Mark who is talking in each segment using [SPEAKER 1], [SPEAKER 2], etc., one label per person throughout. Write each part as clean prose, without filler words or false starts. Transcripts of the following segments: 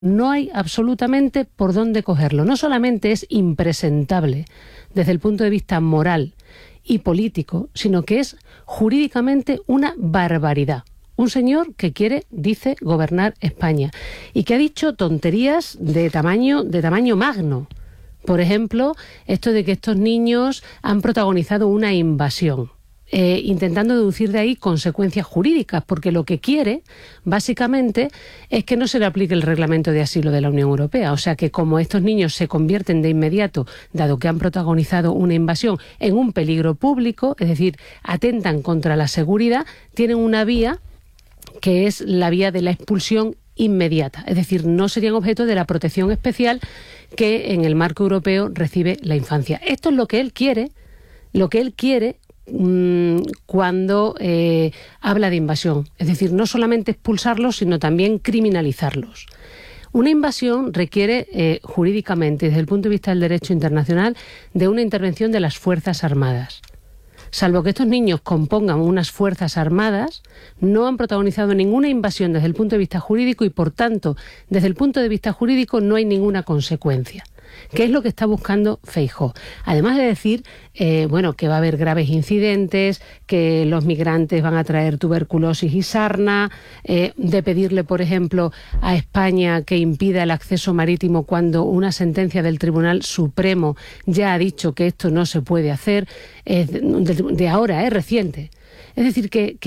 [SPEAKER 1] No hay absolutamente por dónde cogerlo. No solamente es impresentable desde el punto de vista moral y político, sino que es jurídicamente una barbaridad. Un señor que dice, gobernar España y que ha dicho tonterías de tamaño magno. Por ejemplo, esto de que estos niños han protagonizado una invasión. Intentando deducir de ahí consecuencias jurídicas, porque lo que quiere, básicamente, es que no se le aplique el reglamento de asilo de la Unión Europea. O sea, que como estos niños se convierten de inmediato, dado que han protagonizado una invasión, en un peligro público, es decir, atentan contra la seguridad, tienen una vía que es la vía de la expulsión inmediata. Es decir, no serían objeto de la protección especial que en el marco europeo recibe la infancia. Esto es lo que él quiere cuando habla de invasión. Es decir, no solamente expulsarlos, sino también criminalizarlos. Una invasión requiere jurídicamente, desde el punto de vista del derecho internacional, de una intervención de las Fuerzas Armadas. Salvo que estos niños compongan unas Fuerzas Armadas, no han protagonizado ninguna invasión desde el punto de vista jurídico y, por tanto, desde el punto de vista jurídico no hay ninguna consecuencia. ¿Qué es lo que está buscando Feijóo? Además de decir, que va a haber graves incidentes, que los migrantes van a traer tuberculosis y sarna, de pedirle, por ejemplo, a España que impida el acceso marítimo cuando una sentencia del Tribunal Supremo ya ha dicho que esto no se puede hacer, de ahora, reciente. Es decir,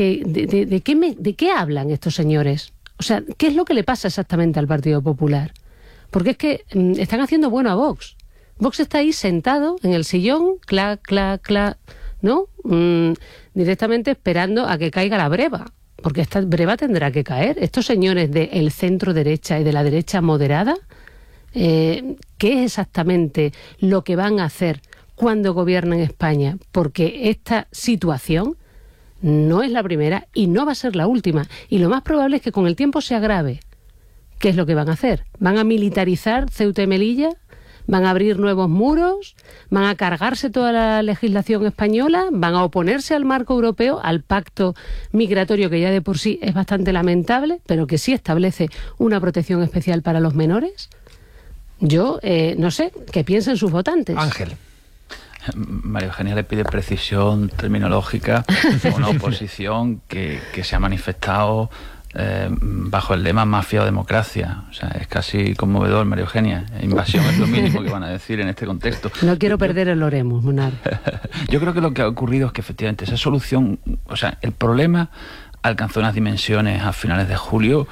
[SPEAKER 1] ¿de qué hablan estos señores? O sea, ¿qué es lo que le pasa exactamente al Partido Popular? Porque es que están haciendo bueno a Vox. Vox está ahí sentado en el sillón, clac, ¿no? Directamente esperando a que caiga la breva. Porque esta breva tendrá que caer. Estos señores del centro derecha y de la derecha moderada, ¿qué es exactamente lo que van a hacer cuando gobiernen España? Porque esta situación no es la primera y no va a ser la última. Y lo más probable es que con el tiempo se agrave. ¿Qué es lo que van a hacer? ¿Van a militarizar Ceuta y Melilla? ¿Van a abrir nuevos muros? ¿Van a cargarse toda la legislación española? ¿Van a oponerse al marco europeo, al pacto migratorio que ya de por sí es bastante lamentable, pero que sí establece una protección especial para los menores? Yo no sé, ¿qué piensan sus votantes?
[SPEAKER 2] Ángel. María Eugenia le pide precisión terminológica a una oposición que se ha manifestado bajo el lema mafia o democracia. O sea, es casi conmovedor, María Eugenia. Invasión es lo mínimo que van a decir en este contexto.
[SPEAKER 1] No quiero perder el Oremus, Munar.
[SPEAKER 2] Yo creo que lo que ha ocurrido es que efectivamente esa solución, o sea, el problema alcanzó unas dimensiones a finales de julio,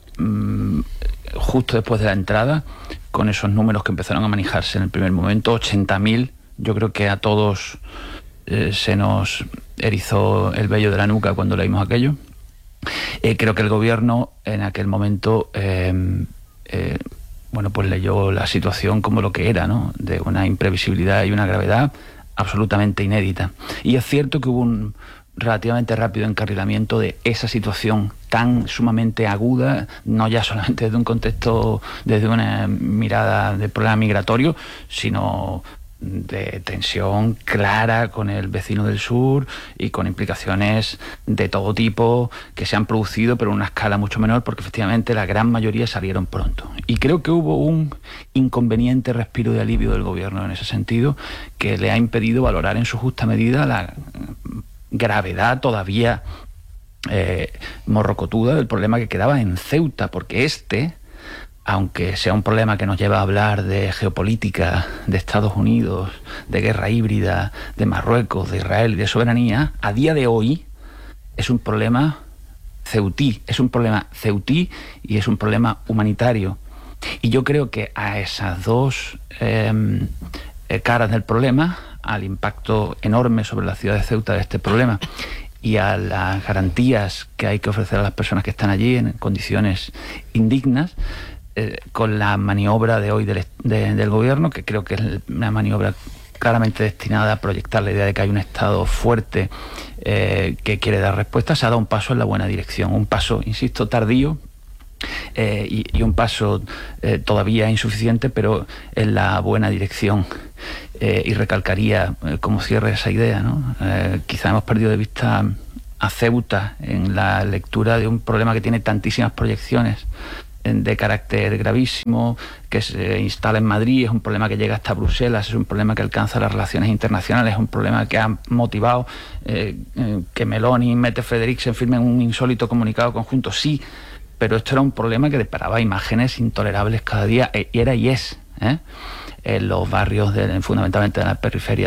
[SPEAKER 2] justo después de la entrada, con esos números que empezaron a manejarse en el primer momento, 80.000. Yo creo que a todos se nos erizó el vello de la nuca cuando leímos aquello. Creo que el gobierno en aquel momento pues leyó la situación como lo que era, ¿no? De una imprevisibilidad y una gravedad absolutamente inédita. Y es cierto que hubo un relativamente rápido encarrilamiento de esa situación tan sumamente aguda, no ya solamente desde un contexto, desde una mirada de problema migratorio, sino de tensión clara con el vecino del sur y con implicaciones de todo tipo que se han producido, pero en una escala mucho menor, porque efectivamente la gran mayoría salieron pronto. Y creo que hubo un inconveniente respiro de alivio del gobierno en ese sentido, que le ha impedido valorar en su justa medida la gravedad todavía morrocotuda del problema que quedaba en Ceuta, porque aunque sea un problema que nos lleva a hablar de geopolítica, de Estados Unidos, de guerra híbrida, de Marruecos, de Israel y de soberanía, a día de hoy es un problema ceutí, y es un problema humanitario. Y yo creo que a esas dos caras del problema, al impacto enorme sobre la ciudad de Ceuta de este problema y a las garantías que hay que ofrecer a las personas que están allí en condiciones indignas, con la maniobra de hoy del gobierno, que creo que es una maniobra claramente destinada a proyectar la idea de que hay un Estado fuerte que quiere dar respuesta, se ha dado un paso en la buena dirección, un paso, insisto, tardío, y un paso todavía insuficiente, pero en la buena dirección. Y recalcaría como cierre esa idea, ¿no? Quizá hemos perdido de vista a Ceuta en la lectura de un problema que tiene tantísimas proyecciones de carácter gravísimo, que se instala en Madrid, es un problema que llega hasta Bruselas, es un problema que alcanza las relaciones internacionales, es un problema que ha motivado que Meloni y Mette Frederiksen firmen un insólito comunicado conjunto, sí, pero esto era un problema que disparaba imágenes intolerables cada día, y era y es, en los barrios, fundamentalmente en la periferia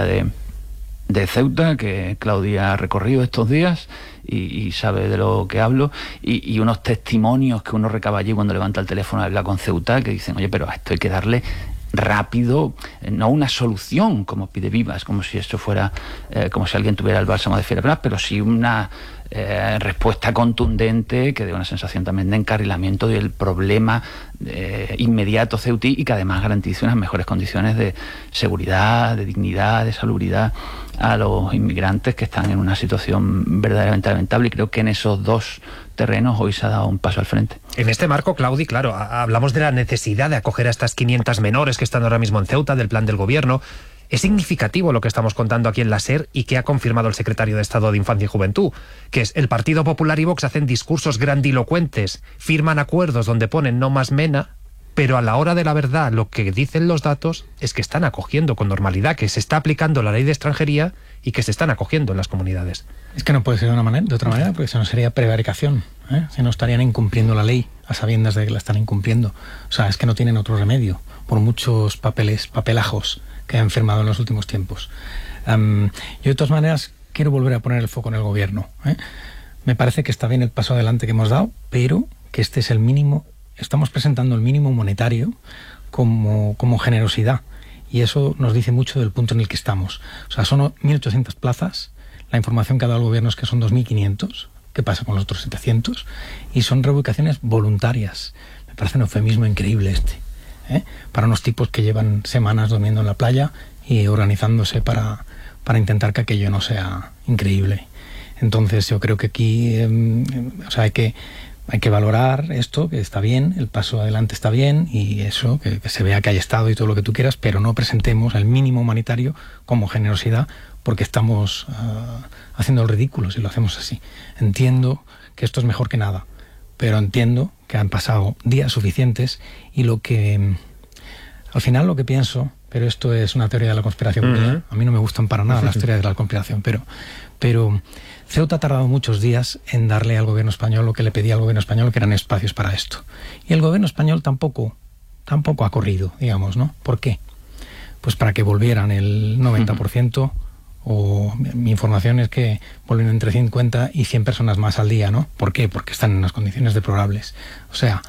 [SPEAKER 2] de Ceuta, que Claudia ha recorrido estos días y sabe de lo que hablo, y unos testimonios que uno recaba allí cuando levanta el teléfono y habla con Ceuta, que dicen, oye, pero a esto hay que darle rápido, no una solución como pide Vivas, como si esto fuera como si alguien tuviera el bálsamo de Fiebre, pero sí una respuesta contundente que dé una sensación también de encarrilamiento del problema inmediato ceutí, y que además garantice unas mejores condiciones de seguridad, de dignidad, de salubridad a los inmigrantes que están en una situación verdaderamente lamentable, y creo que en esos dos terrenos hoy se ha dado un paso al frente.
[SPEAKER 3] En este marco, Claudi, claro, hablamos de la necesidad de acoger a estas 500 menores que están ahora mismo en Ceuta, del plan del gobierno. Es significativo lo que estamos contando aquí en la SER y que ha confirmado el secretario de Estado de Infancia y Juventud, que es el Partido Popular y Vox hacen discursos grandilocuentes, firman acuerdos donde ponen no más Mena, pero a la hora de la verdad lo que dicen los datos es que están acogiendo con normalidad, que se está aplicando la ley de extranjería y que se están acogiendo en las comunidades.
[SPEAKER 4] Es que no puede ser de otra manera, porque si no sería prevaricación, si no estarían incumpliendo la ley a sabiendas de que la están incumpliendo. O sea, es que no tienen otro remedio, por muchos papelajos que han firmado en los últimos tiempos. Yo de todas maneras quiero volver a poner el foco en el gobierno. Me parece que está bien el paso adelante que hemos dado, pero que este es el mínimo. Estamos presentando el mínimo monetario como generosidad, y eso nos dice mucho del punto en el que estamos. O sea, son 1.800 plazas, la información que ha dado el gobierno es que son 2.500, ¿qué pasa con los otros 700? Y son reubicaciones voluntarias. Me parece un eufemismo increíble para unos tipos que llevan semanas durmiendo en la playa y organizándose para intentar que aquello no sea increíble. Entonces yo creo que aquí hay que valorar esto, que está bien, el paso adelante está bien, y eso, que se vea que hay Estado y todo lo que tú quieras, pero no presentemos el mínimo humanitario como generosidad, porque estamos haciendo el ridículo si lo hacemos así. Entiendo que esto es mejor que nada, pero entiendo que han pasado días suficientes, y al final lo que pienso, pero esto es una teoría de la conspiración, a mí no me gustan para nada las teorías de la conspiración, pero Ceuta ha tardado muchos días en darle al gobierno español lo que le pedía al gobierno español, que eran espacios para esto. Y el gobierno español tampoco ha corrido, digamos, ¿no? ¿Por qué? Pues para que volvieran el 90%, o mi información es que vuelven entre 50 y 100 personas más al día, ¿no? ¿Por qué? Porque están en unas condiciones deplorables. O sea,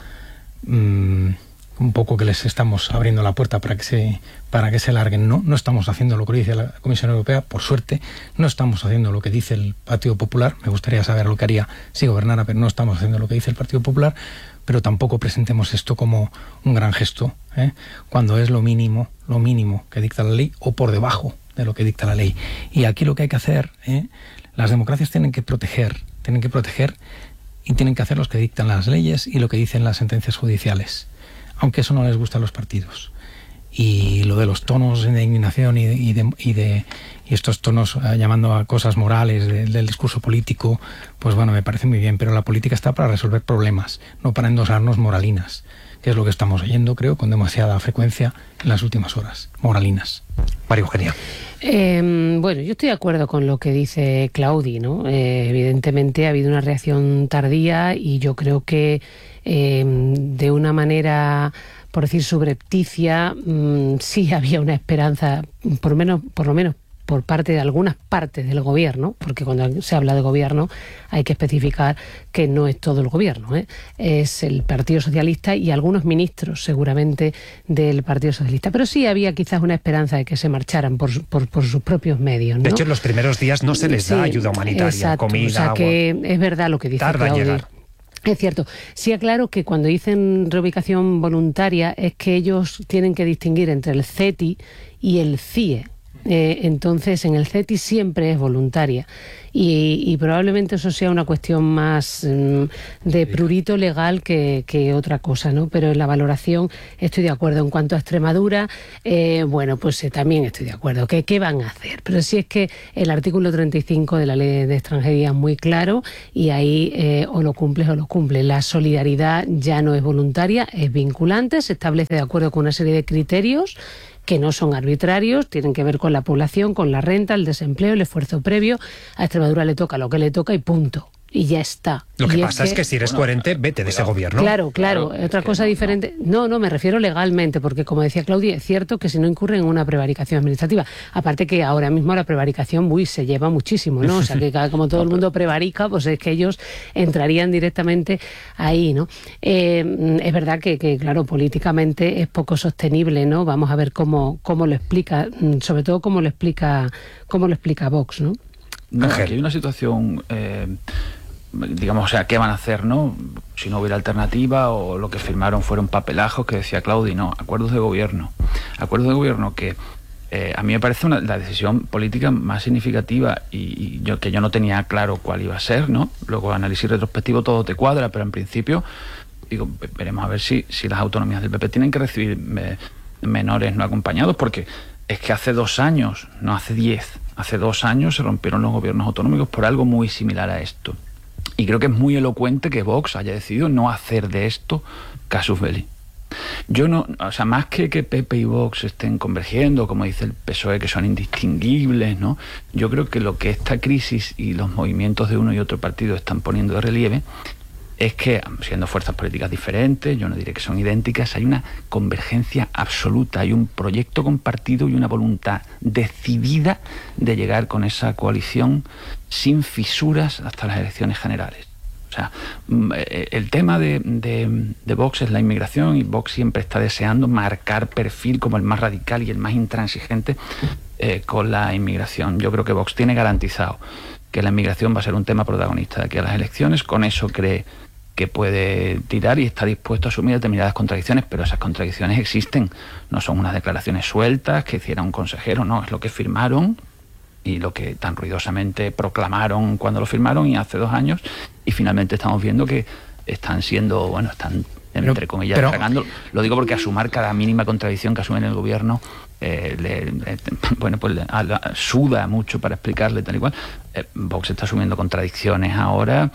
[SPEAKER 4] un poco que les estamos abriendo la puerta para que se larguen. No estamos haciendo lo que dice la Comisión Europea, por suerte. No estamos haciendo lo que dice el Partido Popular. Me gustaría saber lo que haría si gobernara, pero no estamos haciendo lo que dice el Partido Popular. Pero tampoco presentemos esto como un gran gesto, cuando es lo mínimo que dicta la ley, o por debajo de lo que dicta la ley. Y aquí lo que hay que hacer, las democracias tienen que proteger y tienen que hacer lo que dictan las leyes y lo que dicen las sentencias judiciales, aunque eso no les gusta a los partidos. Y lo de los tonos de indignación y estos tonos llamando a cosas morales del discurso político, pues bueno, me parece muy bien, pero la política está para resolver problemas, no para endosarnos moralinas, que es lo que estamos oyendo, creo, con demasiada frecuencia en las últimas horas. Moralinas.
[SPEAKER 3] María Eugenia.
[SPEAKER 1] Bueno, yo estoy de acuerdo con lo que dice Claudi, ¿no? Evidentemente ha habido una reacción tardía, y yo creo que de una manera, por decir, subrepticia, sí había una esperanza, por lo menos por parte de algunas partes del gobierno, porque cuando se habla de gobierno hay que especificar que no es todo el gobierno, es el Partido Socialista y algunos ministros seguramente del Partido Socialista, pero sí había quizás una esperanza de que se marcharan por sus propios medios, ¿no?
[SPEAKER 3] De hecho, en los primeros días no se les da ayuda humanitaria,
[SPEAKER 1] exacto,
[SPEAKER 3] comida,
[SPEAKER 1] o sea,
[SPEAKER 3] agua.
[SPEAKER 1] que es verdad lo que dice
[SPEAKER 3] Tarda en
[SPEAKER 1] Claudia.
[SPEAKER 3] llegar.
[SPEAKER 1] Es cierto. Sí, aclaro que cuando dicen reubicación voluntaria es que ellos tienen que distinguir entre el CETI y el CIE. Entonces, en el CETI siempre es voluntaria y probablemente eso sea una cuestión más de prurito legal que otra cosa, ¿no? Pero en la valoración estoy de acuerdo. En cuanto a Extremadura, pues también estoy de acuerdo. ¿Qué van a hacer? Pero sí es que el artículo 35 de la Ley de Extranjería es muy claro y ahí o lo cumples o lo cumples. La solidaridad ya no es voluntaria, es vinculante, se establece de acuerdo con una serie de criterios que no son arbitrarios, tienen que ver con la población, con la renta, el desempleo, el esfuerzo previo. A Extremadura le toca lo que le toca y punto. Y ya está.
[SPEAKER 3] Lo que pasa es que si eres coherente, vete de ese gobierno.
[SPEAKER 1] Claro. Otra cosa diferente. No, me refiero legalmente, porque como decía Claudia, es cierto que si no incurren en una prevaricación administrativa. Aparte que ahora mismo la prevaricación, se lleva muchísimo, ¿no? O sea, que como todo el mundo prevarica, pues es que ellos entrarían directamente ahí, ¿no? Es verdad que, claro, políticamente es poco sostenible, ¿no? Vamos a ver cómo lo explica, sobre todo cómo lo explica Vox, ¿no?
[SPEAKER 2] Aquí hay una situación, digamos, o sea, ¿qué van a hacer, no? Si no hubiera alternativa o lo que firmaron fueron papelajos que decía Claudia, no, acuerdos de gobierno que a mí me parece la decisión política más significativa y yo no tenía claro cuál iba a ser, ¿no? Luego análisis retrospectivo todo te cuadra, pero en principio digo, veremos a ver si las autonomías del PP tienen que recibir menores no acompañados, porque es que hace 2 años, no hace 10, hace 2 años se rompieron los gobiernos autonómicos por algo muy similar a esto. Y creo que es muy elocuente que Vox haya decidido no hacer de esto casus belli. Yo no, o sea, más que PP y Vox estén convergiendo, como dice el PSOE, que son indistinguibles, ¿no? Yo creo que lo que esta crisis y los movimientos de uno y otro partido están poniendo de relieve es que, siendo fuerzas políticas diferentes, yo no diré que son idénticas, hay una convergencia absoluta, hay un proyecto compartido y una voluntad decidida de llegar con esa coalición sin fisuras hasta las elecciones generales. O sea, el tema de Vox es la inmigración y Vox siempre está deseando marcar perfil como el más radical y el más intransigente con la inmigración. Yo creo que Vox tiene garantizado que la inmigración va a ser un tema protagonista de aquí a las elecciones, con eso cree que puede tirar y está dispuesto a asumir determinadas contradicciones, pero esas contradicciones existen, no son unas declaraciones sueltas que hiciera un consejero, no, es lo que firmaron y lo que tan ruidosamente proclamaron cuando lo firmaron y hace 2 años, y finalmente estamos viendo que están siendo, están entre comillas tragando, lo digo porque asumir cada mínima contradicción que asumen el gobierno suda mucho para explicarle tal y cual. Vox está asumiendo contradicciones ahora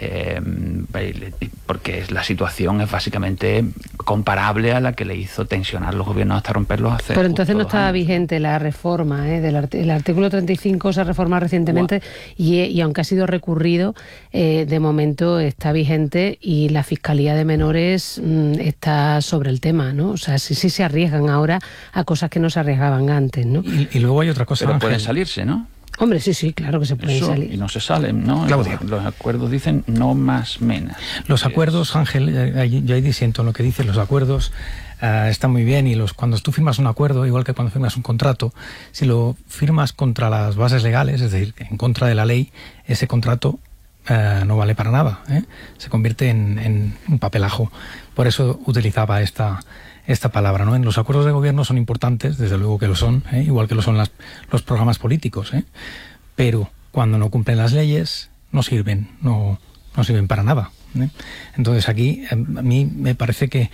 [SPEAKER 2] porque la situación es básicamente comparable a la que le hizo tensionar los gobiernos hasta romperlos hace.
[SPEAKER 1] Pero entonces no estaba vigente la reforma el artículo 35 se ha reformado recientemente y aunque ha sido recurrido, de momento está vigente y la Fiscalía de Menores está sobre el tema, ¿no? O sea, sí se arriesgan ahora a cosas que no se arriesgaban antes, ¿no?
[SPEAKER 4] Y luego hay otra cosa,
[SPEAKER 2] pero
[SPEAKER 4] Ángel.
[SPEAKER 2] Pueden salirse, ¿no?
[SPEAKER 1] Hombre, sí, claro que se pueden salir.
[SPEAKER 2] Y no se salen, ¿no?
[SPEAKER 3] Claudia.
[SPEAKER 2] Los acuerdos dicen no más menos.
[SPEAKER 4] Los acuerdos, Ángel, yo ahí disiento en lo que dicen los acuerdos. Está muy bien y cuando tú firmas un acuerdo, igual que cuando firmas un contrato, si lo firmas contra las bases legales, es decir, en contra de la ley, ese contrato no vale para nada, se convierte en un papelajo. Por eso utilizaba esta palabra, ¿no? En los acuerdos de gobierno son importantes, desde luego que lo son, igual que lo son los programas políticos, pero cuando no cumplen las leyes no sirven para nada. Entonces aquí a mí me parece que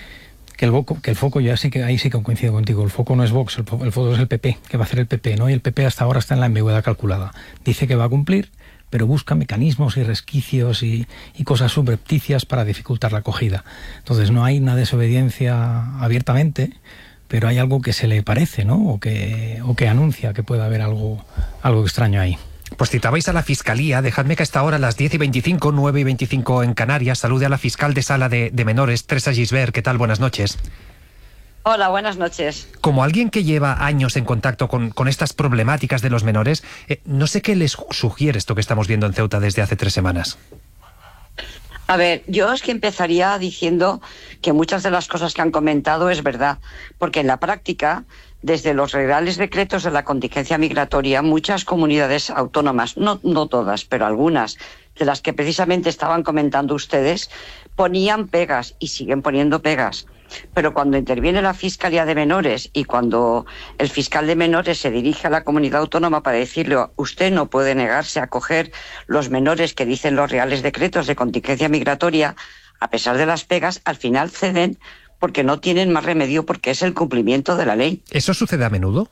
[SPEAKER 4] el foco, ya sí que ahí sí que coincido contigo, el foco no es Vox, el foco es el PP, que va a hacer el PP, ¿no? Y el PP hasta ahora está en la ambigüedad calculada. Dice que va a cumplir, pero busca mecanismos y resquicios y cosas subrepticias para dificultar la acogida. Entonces no hay una desobediencia abiertamente, pero hay algo que se le parece, ¿no? O que anuncia que puede haber algo extraño ahí.
[SPEAKER 3] Pues citabais a la Fiscalía. Dejadme que a esta hora, a las 10:25, 9:25 en Canarias, salude a la fiscal de Sala de Menores, Teresa Gisbert. ¿Qué tal? Buenas noches.
[SPEAKER 5] Hola, buenas noches.
[SPEAKER 3] Como alguien que lleva años en contacto con estas problemáticas de los menores, no sé qué les sugiere esto que estamos viendo en Ceuta desde hace 3 semanas.
[SPEAKER 5] A ver, yo es que empezaría diciendo que muchas de las cosas que han comentado es verdad, porque en la práctica, desde los reales decretos de la contingencia migratoria, muchas comunidades autónomas, no todas, pero algunas, de las que precisamente estaban comentando ustedes, ponían pegas y siguen poniendo pegas. Pero cuando interviene la Fiscalía de Menores y cuando el fiscal de menores se dirige a la comunidad autónoma para decirle usted no puede negarse a acoger los menores que dicen los reales decretos de contingencia migratoria, a pesar de las pegas, al final ceden porque no tienen más remedio porque es el cumplimiento de la ley.
[SPEAKER 3] ¿Eso sucede a menudo?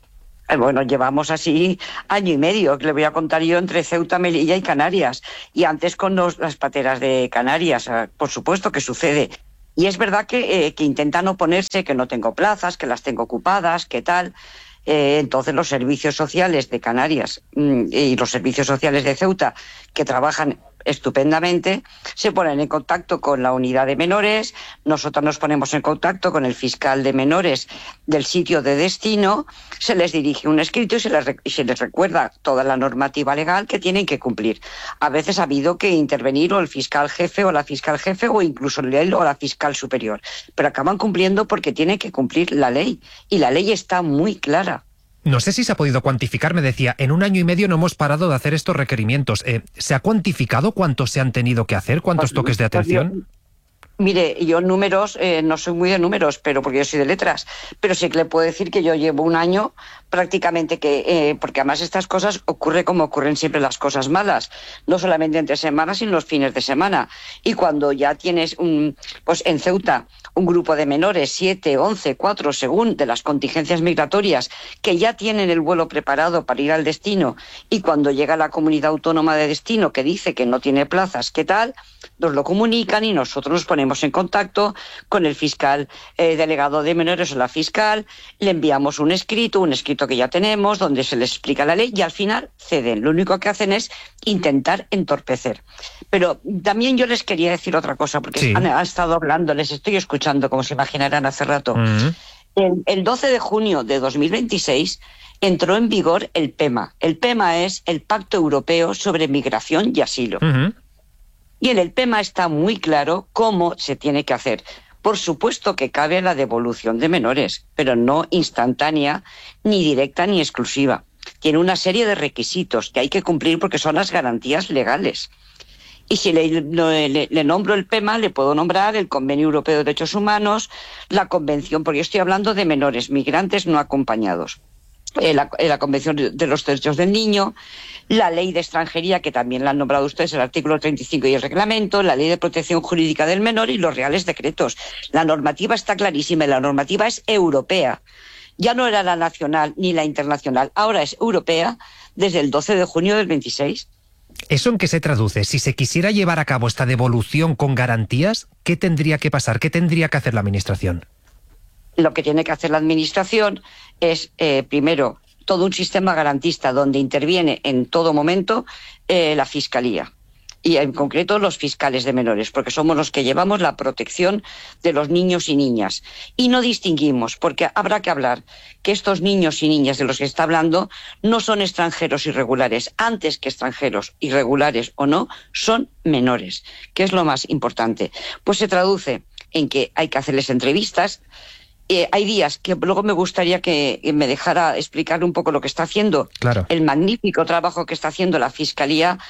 [SPEAKER 5] Bueno, llevamos así año y medio, que le voy a contar yo, entre Ceuta, Melilla y Canarias. Y antes con las pateras de Canarias, por supuesto que sucede. Y es verdad que intentan oponerse, que no tengo plazas, que las tengo ocupadas, que tal. Entonces los servicios sociales de Canarias y los servicios sociales de Ceuta, que trabajan estupendamente, se ponen en contacto con la unidad de menores, nosotros nos ponemos en contacto con el fiscal de menores del sitio de destino, se les dirige un escrito y se les recuerda toda la normativa legal que tienen que cumplir. A veces ha habido que intervenir o el fiscal jefe o la fiscal jefe o incluso él o la fiscal superior, pero acaban cumpliendo porque tienen que cumplir la ley y la ley está muy clara.
[SPEAKER 3] No sé si se ha podido cuantificar, me decía, en 1 año y medio no hemos parado de hacer estos requerimientos. ¿Se ha cuantificado cuántos se han tenido que hacer? ¿Cuántos toques de atención?
[SPEAKER 5] Mire, yo números, no soy muy de números, pero porque yo soy de letras, pero sí que le puedo decir que yo llevo 1 año prácticamente porque además estas cosas ocurre como ocurren siempre las cosas malas, no solamente entre semanas, sino los fines de semana. Y cuando ya tienes, pues en Ceuta, un grupo de menores, 7, 11, 4, según de las contingencias migratorias, que ya tienen el vuelo preparado para ir al destino, y cuando llega la comunidad autónoma de destino que dice que no tiene plazas, ¿qué tal?, nos lo comunican y nosotros nos ponemos en contacto con el fiscal delegado de menores o la fiscal, le enviamos un escrito que ya tenemos, donde se les explica la ley y al final ceden. Lo único que hacen es intentar entorpecer. Pero también yo les quería decir otra cosa, porque sí, han estado hablando, les estoy escuchando, como se imaginarán hace rato. El 12 de junio de 2026 entró en vigor el PEMA. El PEMA es el Pacto Europeo sobre Migración y Asilo. Y en el PEMA está muy claro cómo se tiene que hacer. Por supuesto que cabe la devolución de menores, pero no instantánea, ni directa, ni exclusiva. Tiene una serie de requisitos que hay que cumplir porque son las garantías legales. Y si le nombro el PEMA, le puedo nombrar el Convenio Europeo de Derechos Humanos, la Convención, porque yo estoy hablando de menores migrantes no acompañados, la Convención de los Derechos del Niño, la Ley de Extranjería, que también la han nombrado ustedes, el artículo 35 y el reglamento, la Ley de Protección Jurídica del Menor y los reales decretos. La normativa está clarísima y la normativa es europea. Ya no era la nacional ni la internacional, ahora es europea desde el 12 de junio del 26.
[SPEAKER 3] ¿Eso en qué se traduce? Si se quisiera llevar a cabo esta devolución con garantías, ¿qué tendría que pasar? ¿Qué tendría que hacer la Administración?
[SPEAKER 5] Lo que tiene que hacer la Administración es, primero, todo un sistema garantista donde interviene en todo momento la Fiscalía y en concreto los fiscales de menores, porque somos los que llevamos la protección de los niños y niñas. Y no distinguimos, porque habrá que hablar que estos niños y niñas de los que está hablando no son extranjeros irregulares. Antes que extranjeros irregulares o no, son menores, que es lo más importante. Pues se traduce en que hay que hacerles entrevistas. Hay días que luego me gustaría que me dejara explicar un poco lo que está haciendo, claro, el magnífico trabajo que está haciendo la Fiscalía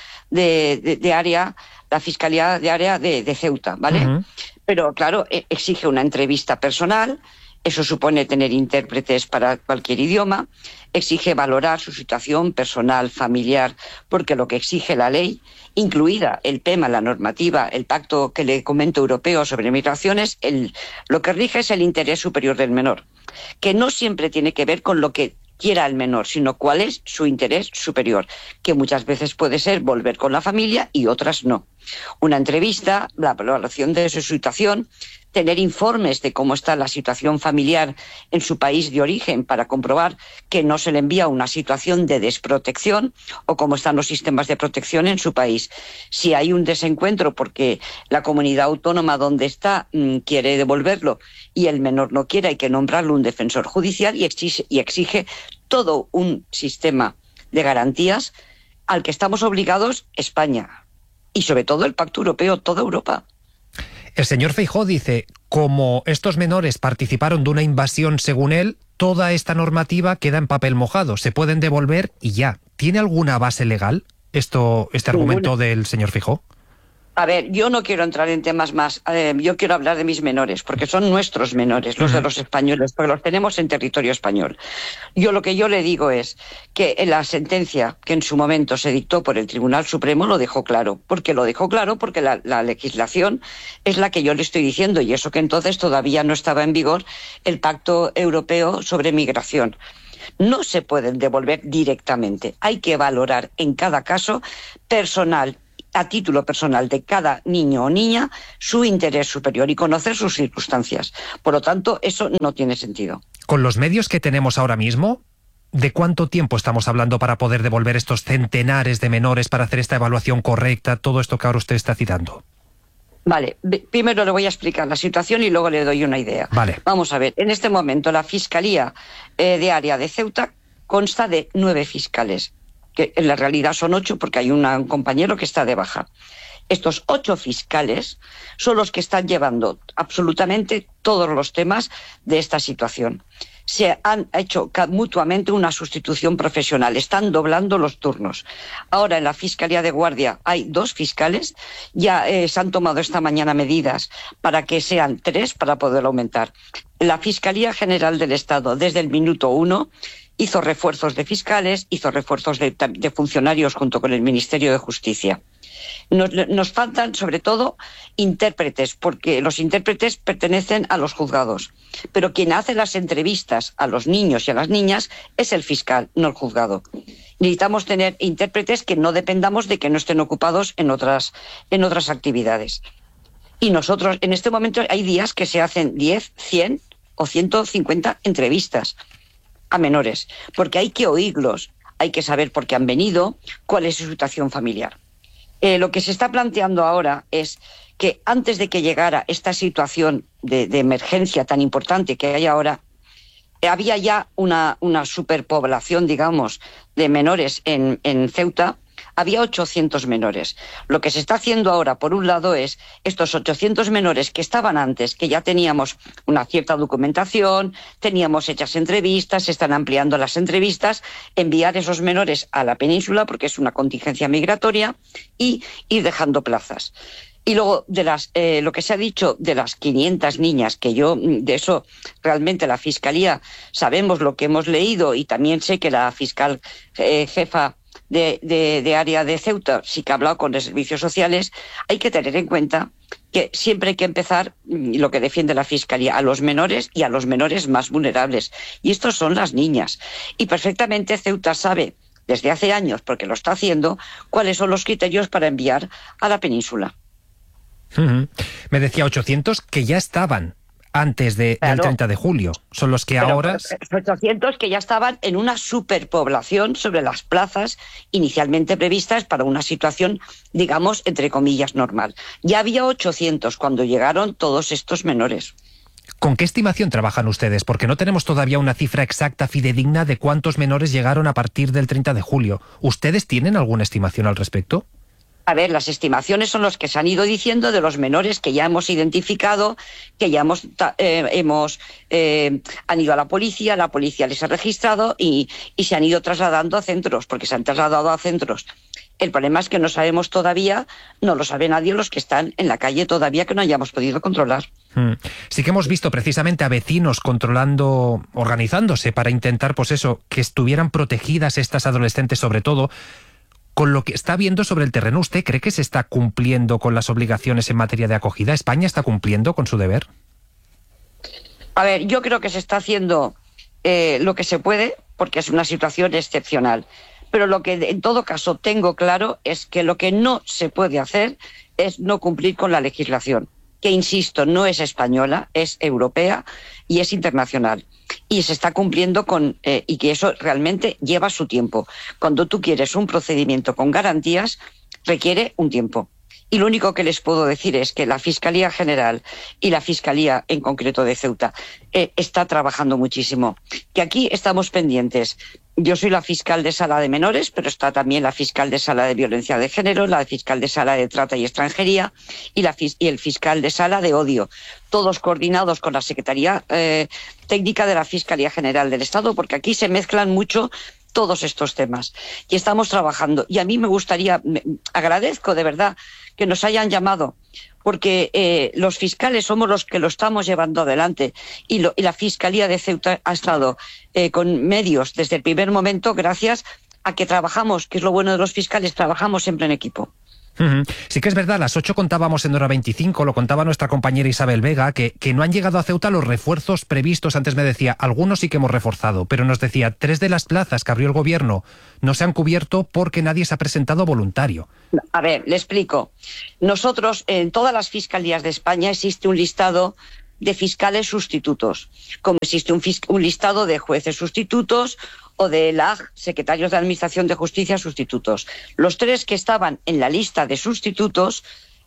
[SPEAKER 5] de Área, la Fiscalía de Área de Ceuta, ¿vale? Pero claro, exige una entrevista personal, eso supone tener intérpretes para cualquier idioma, exige valorar su situación personal, familiar, porque lo que exige la ley, incluida el PEMA, la normativa, el pacto que le comento europeo sobre migraciones, lo que rige es el interés superior del menor, que no siempre tiene que ver con lo que quiera el menor, sino cuál es su interés superior, que muchas veces puede ser volver con la familia y otras no. Una entrevista, la valoración de su situación, tener informes de cómo está la situación familiar en su país de origen para comprobar que no se le envía una situación de desprotección o cómo están los sistemas de protección en su país. Si hay un desencuentro porque la comunidad autónoma donde está quiere devolverlo y el menor no quiere, hay que nombrarle un defensor judicial y exige todo un sistema de garantías al que estamos obligados España y sobre todo el Pacto Europeo, toda Europa.
[SPEAKER 3] El señor Feijóo dice, como estos menores participaron de una invasión según él, toda esta normativa queda en papel mojado, se pueden devolver y ya. ¿Tiene alguna base legal este argumento del señor Feijóo?
[SPEAKER 5] A ver, yo no quiero entrar en temas más, yo quiero hablar de mis menores, porque son nuestros menores, los de los españoles, porque los tenemos en territorio español. Lo que yo le digo es que en la sentencia que en su momento se dictó por el Tribunal Supremo lo dejó claro. ¿Por qué lo dejó claro? Porque la legislación es la que yo le estoy diciendo, y eso que entonces todavía no estaba en vigor el Pacto Europeo sobre Migración. No se pueden devolver directamente, hay que valorar en cada caso a título personal de cada niño o niña, su interés superior y conocer sus circunstancias. Por lo tanto, eso no tiene sentido.
[SPEAKER 3] Con los medios que tenemos ahora mismo, ¿de cuánto tiempo estamos hablando para poder devolver estos centenares de menores, para hacer esta evaluación correcta, todo esto que ahora usted está citando?
[SPEAKER 5] Vale, primero le voy a explicar la situación y luego le doy una idea.
[SPEAKER 3] Vale.
[SPEAKER 5] Vamos a ver, en este momento la Fiscalía de Área de Ceuta consta de 9 fiscales, que en la realidad son 8 porque hay un compañero que está de baja. Estos 8 fiscales son los que están llevando absolutamente todos los temas de esta situación. Se han hecho mutuamente una sustitución profesional, están doblando los turnos. Ahora en la Fiscalía de Guardia hay 2 fiscales, ya se han tomado esta mañana medidas para que sean 3 para poder aumentar. La Fiscalía General del Estado desde el minuto 1 hizo refuerzos de fiscales, hizo refuerzos de funcionarios junto con el Ministerio de Justicia. Nos faltan, sobre todo, intérpretes, porque los intérpretes pertenecen a los juzgados. Pero quien hace las entrevistas a los niños y a las niñas es el fiscal, no el juzgado. Necesitamos tener intérpretes que no dependamos de que no estén ocupados en otras actividades. Y nosotros, en este momento, hay días que se hacen 10, 100 o 150 entrevistas a menores, porque hay que oírlos, hay que saber por qué han venido, cuál es su situación familiar. Lo que se está planteando ahora es que antes de que llegara esta situación de emergencia tan importante que hay ahora, había ya una superpoblación, digamos, de menores en Ceuta. Había 800 menores. Lo que se está haciendo ahora, por un lado, es estos 800 menores que estaban antes, que ya teníamos una cierta documentación, teníamos hechas entrevistas, se están ampliando las entrevistas, enviar esos menores a la península, porque es una contingencia migratoria, y ir dejando plazas. Y luego, lo que se ha dicho de las 500 niñas, que yo, de eso realmente la Fiscalía, sabemos lo que hemos leído, y también sé que la fiscal jefa de Área de Ceuta sí que ha hablado con los servicios sociales. Hay que tener en cuenta que siempre hay que empezar, lo que defiende la Fiscalía, a los menores y a los menores más vulnerables. Y estos son las niñas. Y perfectamente Ceuta sabe, desde hace años, porque lo está haciendo, cuáles son los criterios para enviar a la península.
[SPEAKER 3] Me decía 800 que ya estaban antes del 30 de julio. Son los que ahora...
[SPEAKER 5] 800 que ya estaban en una superpoblación sobre las plazas inicialmente previstas para una situación, digamos, entre comillas, normal. Ya había 800 cuando llegaron todos estos menores.
[SPEAKER 3] ¿Con qué estimación trabajan ustedes? Porque no tenemos todavía una cifra exacta, fidedigna, de cuántos menores llegaron a partir del 30 de julio. ¿Ustedes tienen alguna estimación al respecto?
[SPEAKER 5] A ver, las estimaciones son los que se han ido diciendo de los menores que ya hemos identificado, que ya han ido a la policía les ha registrado y se han ido trasladando a centros, porque se han trasladado a centros. El problema es que no sabemos todavía, no lo sabe nadie, los que están en la calle todavía que no hayamos podido controlar.
[SPEAKER 3] Sí que hemos visto precisamente a vecinos organizándose para intentar, pues eso, que estuvieran protegidas estas adolescentes sobre todo. Con lo que está viendo sobre el terreno, ¿usted cree que se está cumpliendo con las obligaciones en materia de acogida? ¿España está cumpliendo con su deber?
[SPEAKER 5] A ver, yo creo que se está haciendo lo que se puede, porque es una situación excepcional. Pero lo que en todo caso tengo claro es que lo que no se puede hacer es no cumplir con la legislación, que insisto, no es española, es europea y es internacional. Y se está cumpliendo y que eso realmente lleva su tiempo. Cuando tú quieres un procedimiento con garantías, requiere un tiempo. Y lo único que les puedo decir es que la Fiscalía General y la Fiscalía en concreto de Ceuta está trabajando muchísimo. Que aquí estamos pendientes. Yo soy la fiscal de sala de menores, pero está también la fiscal de sala de violencia de género, la fiscal de sala de trata y extranjería y el fiscal de sala de odio. Todos coordinados con la Secretaría Técnica de la Fiscalía General del Estado, porque aquí se mezclan mucho todos estos temas y estamos trabajando. Y a mí me gustaría, agradezco de verdad que nos hayan llamado, porque los fiscales somos los que lo estamos llevando adelante y la Fiscalía de Ceuta ha estado con medios desde el primer momento gracias a que trabajamos, que es lo bueno de los fiscales, trabajamos siempre en equipo.
[SPEAKER 3] Sí que es verdad, a las 8 contábamos en Hora 25, lo contaba nuestra compañera Isabel Vega, que no han llegado a Ceuta los refuerzos previstos. Antes me decía, algunos sí que hemos reforzado, pero nos decía, 3 de las plazas que abrió el gobierno no se han cubierto porque nadie se ha presentado voluntario.
[SPEAKER 5] A ver, le explico. Nosotros, en todas las fiscalías de España existe un listado de fiscales sustitutos, como existe un listado de jueces sustitutos o de secretarios de Administración de Justicia sustitutos. Los 3 que estaban en la lista de sustitutos,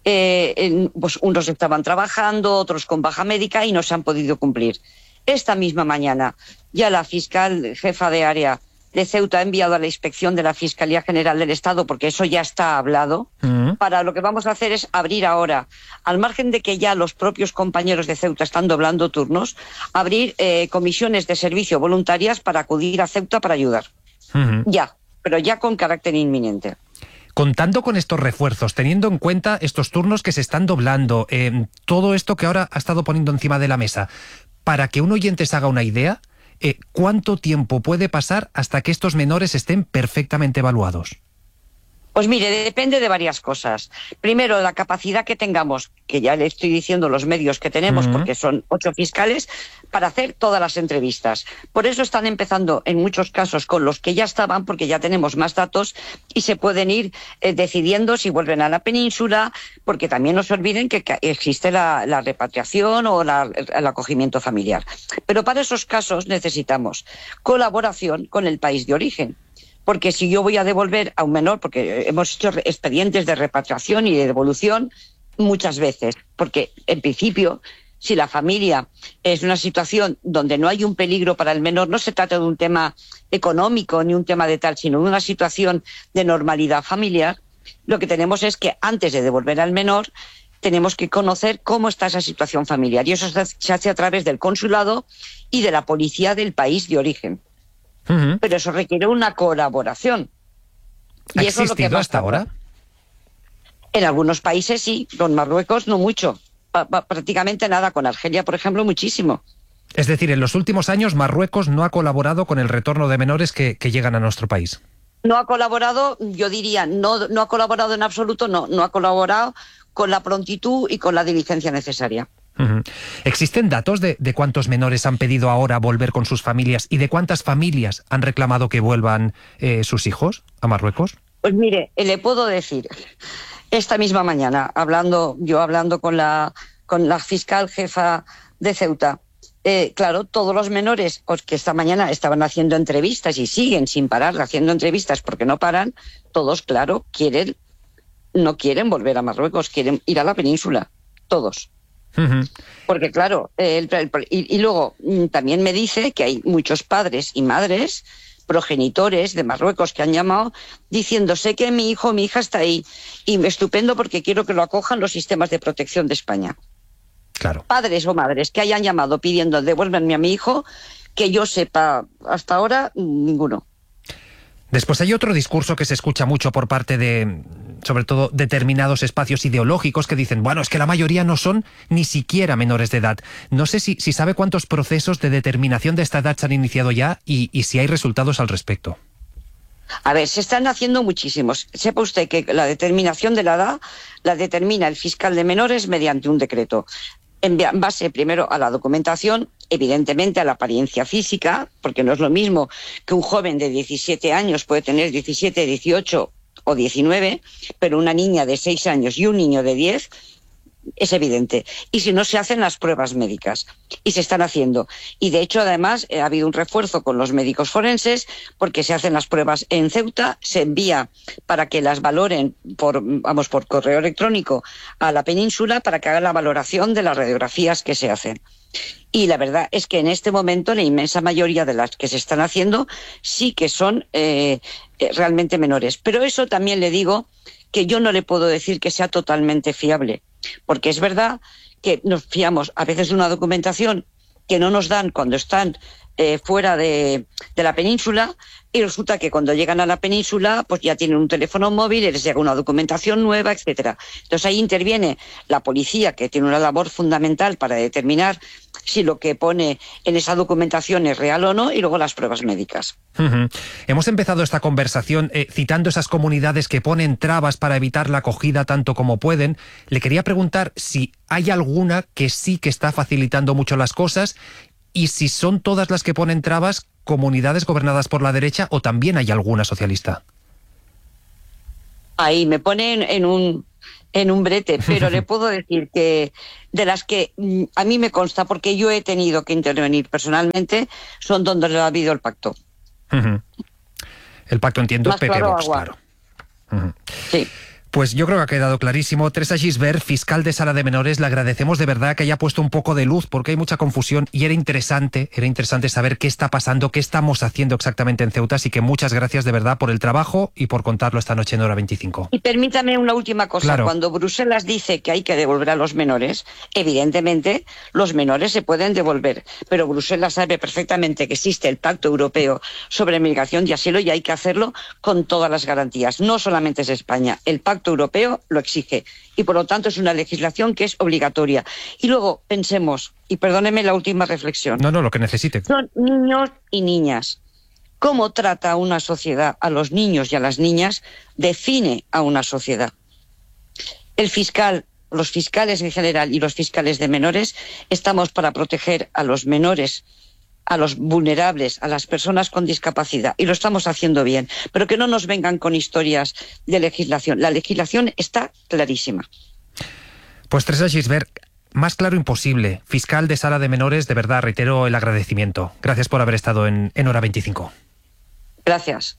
[SPEAKER 5] pues unos estaban trabajando, otros con baja médica y no se han podido cumplir. Esta misma mañana ya la fiscal jefa de área de Ceuta ha enviado a la inspección de la Fiscalía General del Estado, porque eso ya está hablado. Para lo que vamos a hacer es abrir ahora, al margen de que ya los propios compañeros de Ceuta están doblando turnos, abrir comisiones de servicio voluntarias para acudir a Ceuta para ayudar. Ya, pero ya con carácter inminente.
[SPEAKER 3] Contando con estos refuerzos, teniendo en cuenta estos turnos que se están doblando, todo esto que ahora ha estado poniendo encima de la mesa, para que un oyente se haga una idea, ¿cuánto tiempo puede pasar hasta que estos menores estén perfectamente evaluados?
[SPEAKER 5] Pues mire, depende de varias cosas. Primero, la capacidad que tengamos, que ya le estoy diciendo los medios que tenemos, porque son 8 fiscales, para hacer todas las entrevistas. Por eso están empezando en muchos casos con los que ya estaban, porque ya tenemos más datos y se pueden ir decidiendo si vuelven a la península, porque también no se olviden que existe la repatriación o el acogimiento familiar. Pero para esos casos necesitamos colaboración con el país de origen. Porque si yo voy a devolver a un menor, porque hemos hecho expedientes de repatriación y de devolución muchas veces, porque en principio, si la familia es una situación donde no hay un peligro para el menor, no se trata de un tema económico ni un tema de tal, sino de una situación de normalidad familiar, lo que tenemos es que antes de devolver al menor tenemos que conocer cómo está esa situación familiar. Y eso se hace a través del consulado y de la policía del país de origen. Pero eso requiere una colaboración.
[SPEAKER 3] ¿Ha existido hasta ahora?
[SPEAKER 5] En algunos países sí, con Marruecos no mucho, prácticamente nada, con Argelia, por ejemplo, muchísimo.
[SPEAKER 3] Es decir, en los últimos años Marruecos no ha colaborado con el retorno de menores que llegan a nuestro país.
[SPEAKER 5] No ha colaborado, yo diría, no ha colaborado en absoluto, no ha colaborado con la prontitud y con la diligencia necesaria.
[SPEAKER 3] ¿Existen datos de cuántos menores han pedido ahora volver con sus familias y de cuántas familias han reclamado que vuelvan sus hijos a Marruecos?
[SPEAKER 5] Pues mire, le puedo decir, esta misma mañana, hablando con la fiscal jefa de Ceuta, claro, todos los menores que esta mañana estaban haciendo entrevistas y siguen sin parar haciendo entrevistas porque no paran, todos, claro, no quieren volver a Marruecos, quieren ir a la península, todos. Porque claro, y luego también me dice que hay muchos padres y madres, progenitores de Marruecos que han llamado diciendo, sé que mi hijo o mi hija está ahí y estupendo porque quiero que lo acojan los sistemas de protección de España.
[SPEAKER 3] Claro.
[SPEAKER 5] Padres o madres que hayan llamado pidiendo devuélvanme a mi hijo, que yo sepa hasta ahora, ninguno.
[SPEAKER 3] Después hay otro discurso que se escucha mucho por parte de, sobre todo, determinados espacios ideológicos que dicen, bueno, es que la mayoría no son ni siquiera menores de edad. No sé si sabe cuántos procesos de determinación de esta edad se han iniciado ya y si hay resultados al respecto.
[SPEAKER 5] A ver, se están haciendo muchísimos. Sepa usted que la determinación de la edad la determina el fiscal de menores mediante un decreto. En base primero a la documentación, evidentemente a la apariencia física, porque no es lo mismo que un joven de 17 años puede tener 17, 18 o 19, pero una niña de 6 años y un niño de 10 es evidente. Y si no, se hacen las pruebas médicas. Y se están haciendo. Y de hecho, además, ha habido un refuerzo con los médicos forenses porque se hacen las pruebas en Ceuta, se envía para que las valoren por correo electrónico a la península para que hagan la valoración de las radiografías que se hacen. Y la verdad es que en este momento la inmensa mayoría de las que se están haciendo sí que son realmente menores. Pero eso también le digo que yo no le puedo decir que sea totalmente fiable. Porque es verdad que nos fiamos a veces de una documentación que no nos dan cuando están fuera de la península, y resulta que cuando llegan a la península pues ya tienen un teléfono móvil, les llega una documentación nueva, etcétera. Entonces ahí interviene la policía, que tiene una labor fundamental para determinar si lo que pone en esa documentación es real o no, y luego las pruebas médicas.
[SPEAKER 3] Hemos empezado esta conversación citando esas comunidades que ponen trabas para evitar la acogida tanto como pueden. Le quería preguntar si hay alguna que sí que está facilitando mucho las cosas, y si son todas las que ponen trabas comunidades gobernadas por la derecha, o también hay alguna socialista.
[SPEAKER 5] Ahí me ponen en un brete, pero le puedo decir que de las que a mí me consta, porque yo he tenido que intervenir personalmente, son donde no ha habido el pacto.
[SPEAKER 3] El pacto, entiendo,
[SPEAKER 5] Más
[SPEAKER 3] PP
[SPEAKER 5] claro,
[SPEAKER 3] Vox,
[SPEAKER 5] agua.
[SPEAKER 3] claro.
[SPEAKER 5] Sí.
[SPEAKER 3] Pues yo creo que ha quedado clarísimo. Teresa Gisbert, fiscal de Sala de Menores, le agradecemos de verdad que haya puesto un poco de luz, porque hay mucha confusión y era interesante saber qué está pasando, qué estamos haciendo exactamente en Ceuta, así que muchas gracias de verdad por el trabajo y por contarlo esta noche en Hora 25.
[SPEAKER 5] Y permítame una última cosa.
[SPEAKER 3] Claro.
[SPEAKER 5] Cuando Bruselas dice que hay que devolver a los menores, evidentemente los menores se pueden devolver, pero Bruselas sabe perfectamente que existe el Pacto Europeo sobre Migración y Asilo, y hay que hacerlo con todas las garantías. No solamente es España, el Pacto Europeo lo exige, y por lo tanto es una legislación que es obligatoria. Y luego pensemos, y perdóneme la última reflexión.
[SPEAKER 3] No, lo que necesite.
[SPEAKER 5] Son niños y niñas. Cómo trata una sociedad a los niños y a las niñas define a una sociedad. El fiscal, los fiscales en general y los fiscales de menores, estamos para proteger a los menores, a los vulnerables, a las personas con discapacidad, y lo estamos haciendo bien, pero que no nos vengan con historias de legislación. La legislación está clarísima.
[SPEAKER 3] Pues Teresa Gisbert, más claro imposible. Fiscal de Sala de Menores, de verdad reitero el agradecimiento. Gracias por haber estado en Hora 25.
[SPEAKER 5] Gracias.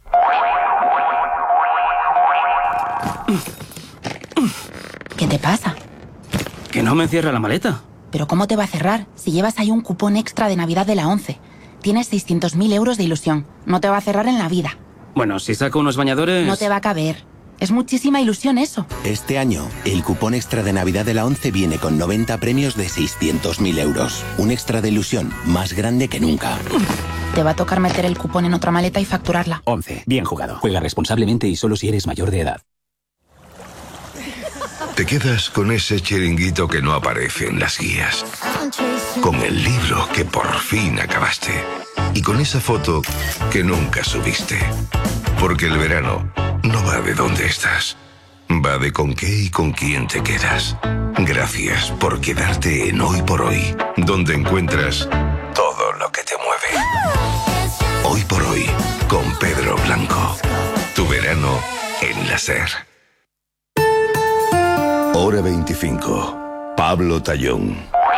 [SPEAKER 6] ¿Qué te pasa?
[SPEAKER 7] Que no me cierra la maleta.
[SPEAKER 6] ¿Pero cómo te va a cerrar si llevas ahí un cupón extra de Navidad de la 11? Tienes 600.000 euros de ilusión. No te va a cerrar en la vida.
[SPEAKER 7] Bueno, si saco unos bañadores...
[SPEAKER 6] No te va a caber. Es muchísima ilusión eso.
[SPEAKER 8] Este año, el cupón extra de Navidad de la 11 viene con 90 premios de 600.000 euros. Un extra de ilusión más grande que nunca.
[SPEAKER 6] Te va a tocar meter el cupón en otra maleta y facturarla.
[SPEAKER 7] 11. Bien jugado. Juega responsablemente y solo si eres mayor de edad.
[SPEAKER 9] Te quedas con ese chiringuito que no aparece en las guías, con el libro que por fin acabaste y con esa foto que nunca subiste. Porque el verano no va de dónde estás, va de con qué y con quién te quedas. Gracias por quedarte en Hoy por Hoy, donde encuentras todo lo que te mueve. Hoy por Hoy, con Pedro Blanco. Tu verano en la SER. Hora 25. Pablo Tallón.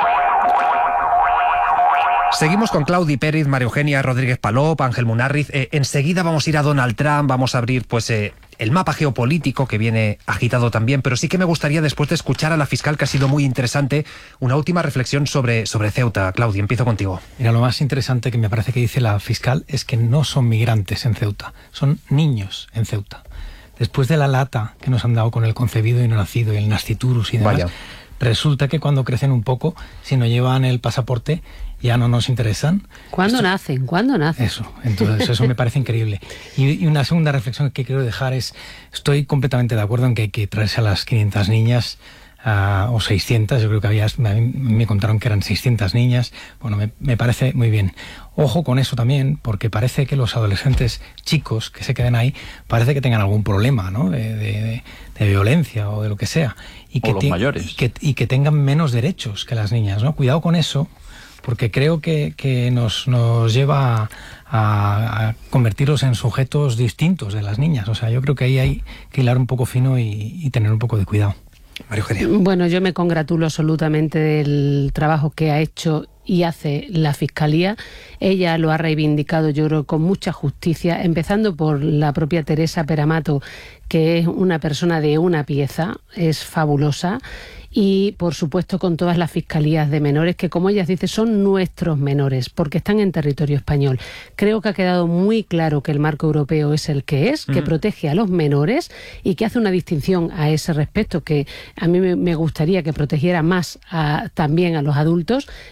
[SPEAKER 3] Seguimos con Claudi Pérez, María Eugenia Rodríguez Palop, Ángel Munarriz. Enseguida vamos a ir a Donald Trump, vamos a abrir pues el mapa geopolítico que viene agitado también, pero sí que me gustaría, después de escuchar a la fiscal, que ha sido muy interesante, una última reflexión sobre Ceuta. Claudi, empiezo contigo.
[SPEAKER 4] Mira, lo más interesante que me parece que dice la fiscal es que no son migrantes en Ceuta, son niños en Ceuta. Después de la lata que nos han dado con el concebido y no nacido y el nasciturus y demás,
[SPEAKER 3] Vaya.
[SPEAKER 4] Resulta que cuando crecen un poco, si no llevan el pasaporte, ya no nos interesan.
[SPEAKER 1] ¿Cuándo nacen?
[SPEAKER 4] Eso, entonces eso me parece increíble. Y una segunda reflexión que quiero dejar es, estoy completamente de acuerdo en que hay que traerse a las 500 niñas, o 600, yo creo que me contaron que eran 600 niñas. Bueno, me parece muy bien. Ojo con eso también, porque parece que los adolescentes chicos que se queden ahí, parece que tengan algún problema, ¿no? de violencia o de lo que sea. Y que
[SPEAKER 2] o los mayores.
[SPEAKER 4] Y que tengan menos derechos que las niñas, ¿no? Cuidado con eso, porque creo que nos lleva a convertirlos en sujetos distintos de las niñas. O sea, yo creo que ahí hay que hilar un poco fino y tener un poco de cuidado.
[SPEAKER 3] María Eugenia.
[SPEAKER 1] Bueno, yo me congratulo absolutamente del trabajo que ha hecho y hace la Fiscalía. Ella lo ha reivindicado, yo creo, con mucha justicia, empezando por la propia Teresa Peramato, que es una persona de una pieza, es fabulosa, y por supuesto con todas las fiscalías de menores, que como ellas dicen son nuestros menores, porque están en territorio español. Creo que ha quedado muy claro que el marco europeo es el que es, que protege a los menores y que hace una distinción a ese respecto, que a mí me gustaría que protegiera más también a los adultos, pero desde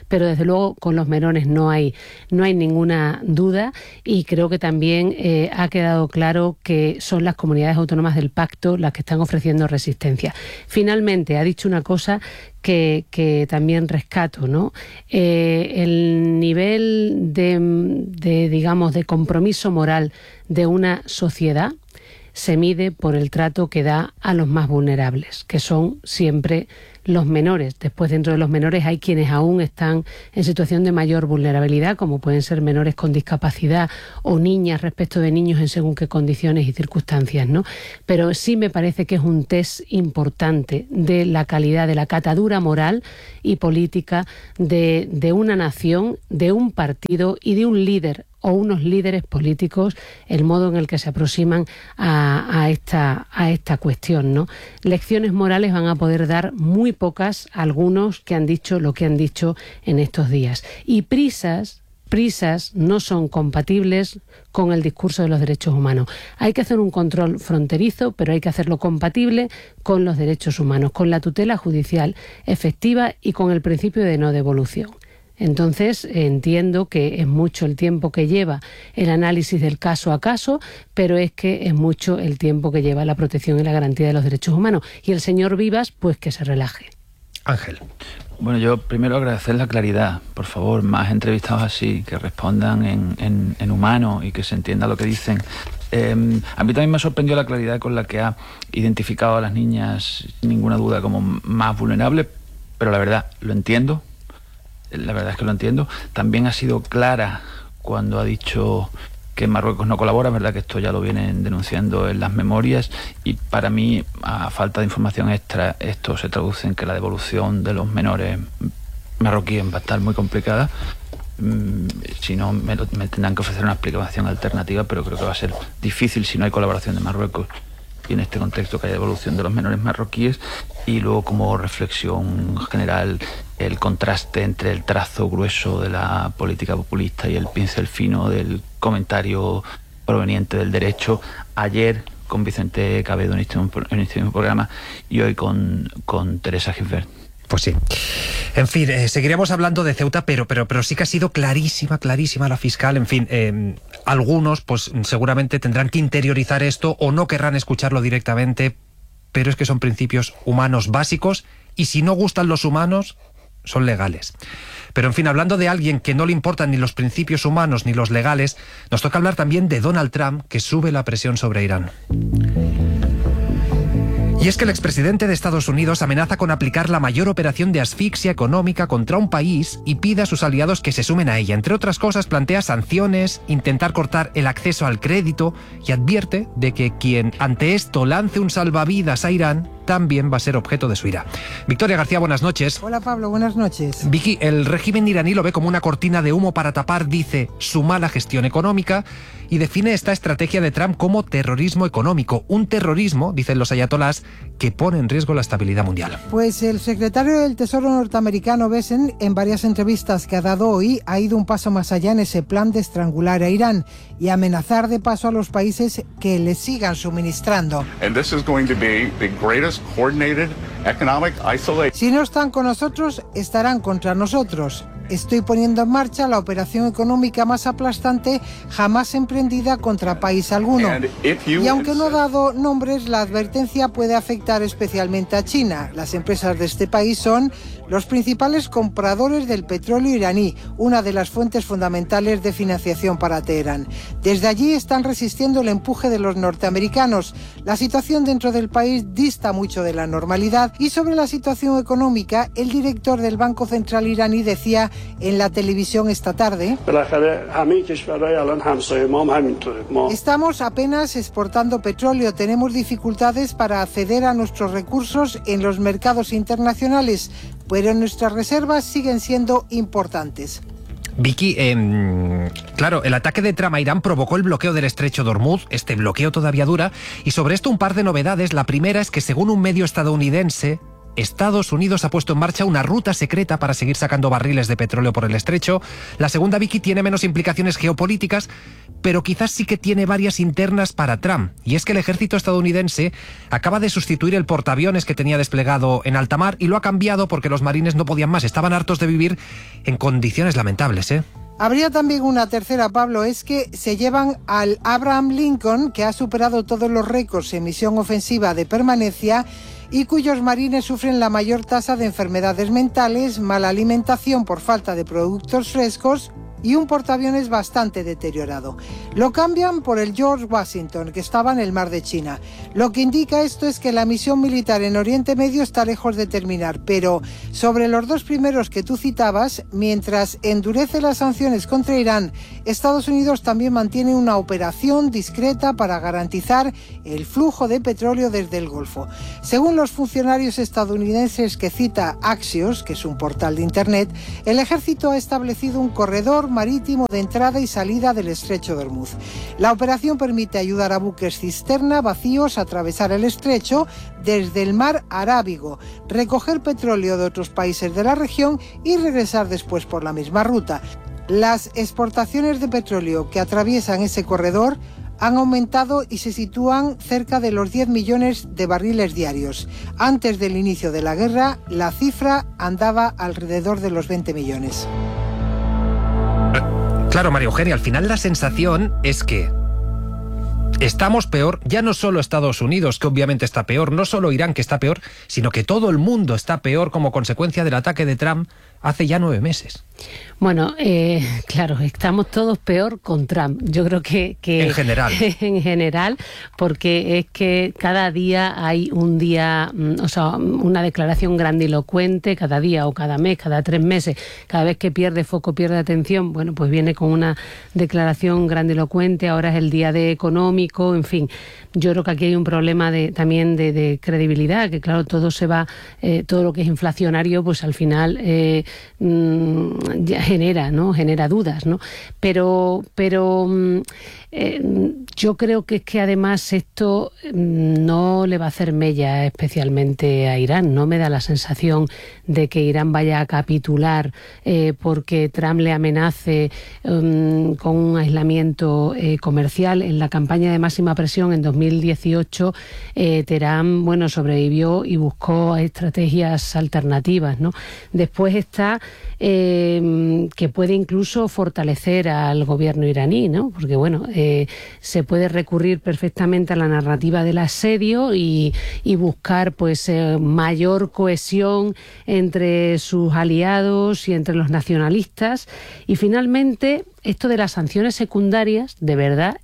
[SPEAKER 1] luego con los menores no hay ninguna duda, y creo que también ha quedado claro que son las comunidades autónomas del pacto las que están ofreciendo resistencia. Finalmente, ha dicho una cosa que también rescato, ¿no? El nivel de compromiso moral de una sociedad se mide por el trato que da a los más vulnerables, que son siempre los menores. Después, dentro de los menores hay quienes aún están en situación de mayor vulnerabilidad, como pueden ser menores con discapacidad o niñas respecto de niños en según qué condiciones y circunstancias, ¿no? Pero sí me parece que es un test importante de la calidad, de la catadura moral y política de una nación, de un partido y de un líder o unos líderes políticos, el modo en el que se aproximan a esta cuestión, ¿no? Lecciones morales van a poder dar muy pocas algunos que han dicho lo que han dicho en estos días. Y prisas no son compatibles con el discurso de los derechos humanos. Hay que hacer un control fronterizo, pero hay que hacerlo compatible con los derechos humanos, con la tutela judicial efectiva y con el principio de no devolución. Entonces, entiendo que es mucho el tiempo que lleva el análisis del caso a caso, pero es que es mucho el tiempo que lleva la protección y la garantía de los derechos humanos. Y el señor Vivas, pues que se relaje.
[SPEAKER 3] Ángel.
[SPEAKER 2] Bueno, yo primero agradecer la claridad. Por favor, más entrevistados así, que respondan en humano y que se entienda lo que dicen. A mí también me sorprendió la claridad con la que ha identificado a las niñas, sin ninguna duda, como más vulnerables, pero la verdad, lo entiendo. La verdad es que lo entiendo. También ha sido clara cuando ha dicho que Marruecos no colabora, verdad que esto ya lo vienen denunciando en las memorias, y para mí, a falta de información extra, esto se traduce en que la devolución de los menores marroquíes va a estar muy complicada. Si no, me tendrán que ofrecer una explicación alternativa, pero creo que va a ser difícil si no hay colaboración de Marruecos y en este contexto que haya devolución de los menores marroquíes. Y luego, como reflexión general, el contraste entre el trazo grueso de la política populista y el pincel fino del comentario proveniente del derecho. Ayer con Vicente Cabedo en este mismo programa y hoy con Teresa Gisbert.
[SPEAKER 3] Pues sí. En fin, seguiremos hablando de Ceuta, pero sí que ha sido clarísima la fiscal. En fin, algunos pues seguramente tendrán que interiorizar esto o no querrán escucharlo directamente, pero es que son principios humanos básicos y si no gustan los humanos, son legales. Pero en fin, hablando de alguien que no le importan ni los principios humanos ni los legales, nos toca hablar también de Donald Trump, que sube la presión sobre Irán. Y es que el expresidente de Estados Unidos amenaza con aplicar la mayor operación de asfixia económica contra un país y pide a sus aliados que se sumen a ella. Entre otras cosas, plantea sanciones, intentar cortar el acceso al crédito y advierte de que quien ante esto lance un salvavidas a Irán también va a ser objeto de su ira. Victoria García, buenas noches.
[SPEAKER 10] Hola Pablo, buenas noches.
[SPEAKER 3] Vicky, el régimen iraní lo ve como una cortina de humo para tapar, dice, su mala gestión económica y define esta estrategia de Trump como terrorismo económico. Un terrorismo, dicen los ayatolás, que pone en riesgo la estabilidad mundial.
[SPEAKER 10] Pues el secretario del Tesoro norteamericano Bessent, en varias entrevistas que ha dado hoy, ha ido un paso más allá en ese plan de estrangular a Irán y amenazar de paso a los países que le sigan suministrando. Si no están con nosotros, estarán contra nosotros. Estoy poniendo en marcha la operación económica más aplastante jamás emprendida contra país alguno. Y aunque no ha dado nombres, la advertencia puede afectar especialmente a China. Las empresas de este país son los principales compradores del petróleo iraní, una de las fuentes fundamentales de financiación para Teherán. Desde allí están resistiendo el empuje de los norteamericanos. La situación dentro del país dista mucho de la normalidad y sobre la situación económica, el director del Banco Central iraní decía en la televisión esta tarde: estamos apenas exportando petróleo, tenemos dificultades para acceder a nuestros recursos en los mercados internacionales, pero nuestras reservas siguen siendo importantes.
[SPEAKER 3] Vicky, claro, el ataque de Trump a Irán provocó el bloqueo del estrecho de Hormuz. Este bloqueo todavía dura. Y sobre esto un par de novedades. La primera es que, según un medio estadounidense, Estados Unidos ha puesto en marcha una ruta secreta para seguir sacando barriles de petróleo por el estrecho. La segunda, Vicky, tiene menos implicaciones geopolíticas, pero quizás sí que tiene varias internas para Trump. Y es que el ejército estadounidense acaba de sustituir el portaaviones que tenía desplegado en alta mar y lo ha cambiado porque los marines no podían más, estaban hartos de vivir en condiciones lamentables, ¿eh?
[SPEAKER 10] Habría también una tercera, Pablo, es que se llevan al Abraham Lincoln, que ha superado todos los récords en misión ofensiva de permanencia y cuyos marines sufren la mayor tasa de enfermedades mentales, mala alimentación por falta de productos frescos y un portaaviones bastante deteriorado. Lo cambian por el George Washington, que estaba en el mar de China. Lo que indica esto es que la misión militar en Oriente Medio está lejos de terminar, pero sobre los dos primeros que tú citabas, mientras endurece las sanciones contra Irán, Estados Unidos también mantiene una operación discreta para garantizar el flujo de petróleo desde el Golfo. Según los funcionarios estadounidenses que cita Axios, que es un portal de Internet, el ejército ha establecido un corredor marítimo de entrada y salida del estrecho de Hormuz. La operación permite ayudar a buques cisterna vacíos a atravesar el estrecho desde el mar Arábigo, recoger petróleo de otros países de la región y regresar después por la misma ruta. Las exportaciones de petróleo que atraviesan ese corredor han aumentado y se sitúan cerca de los 10 millones de barriles diarios. Antes del inicio de la guerra, la cifra andaba alrededor de los 20 millones.
[SPEAKER 3] Claro, María Eugenia, al final la sensación es que estamos peor, ya no solo Estados Unidos, que obviamente está peor, no solo Irán, que está peor, sino que todo el mundo está peor como consecuencia del ataque de Trump hace ya 9 meses.
[SPEAKER 1] Bueno, claro, estamos todos peor con Trump. Yo creo que
[SPEAKER 3] en general.
[SPEAKER 1] En general, porque es que cada día hay un día, o sea, una declaración grandilocuente, cada día o cada mes, cada 3 meses, cada vez que pierde foco, pierde atención, bueno, pues viene con una declaración grandilocuente, ahora es el día de económico, en fin. Yo creo que aquí hay un problema también de credibilidad, que claro, todo se va, todo lo que es inflacionario, pues al final ya genera dudas, ¿no? Pero yo creo que es que además esto no le va a hacer mella especialmente a Irán. No me da la sensación de que Irán vaya a capitular porque Trump le amenace con un aislamiento comercial. En la campaña de máxima presión en 2018, Teherán, bueno, sobrevivió y buscó estrategias alternativas, ¿no? Después está que puede incluso fortalecer al gobierno iraní, ¿no? Porque, bueno, se puede recurrir perfectamente a la narrativa del asedio y buscar pues mayor cohesión entre sus aliados y entre los nacionalistas. Y finalmente, esto de las sanciones secundarias, de verdad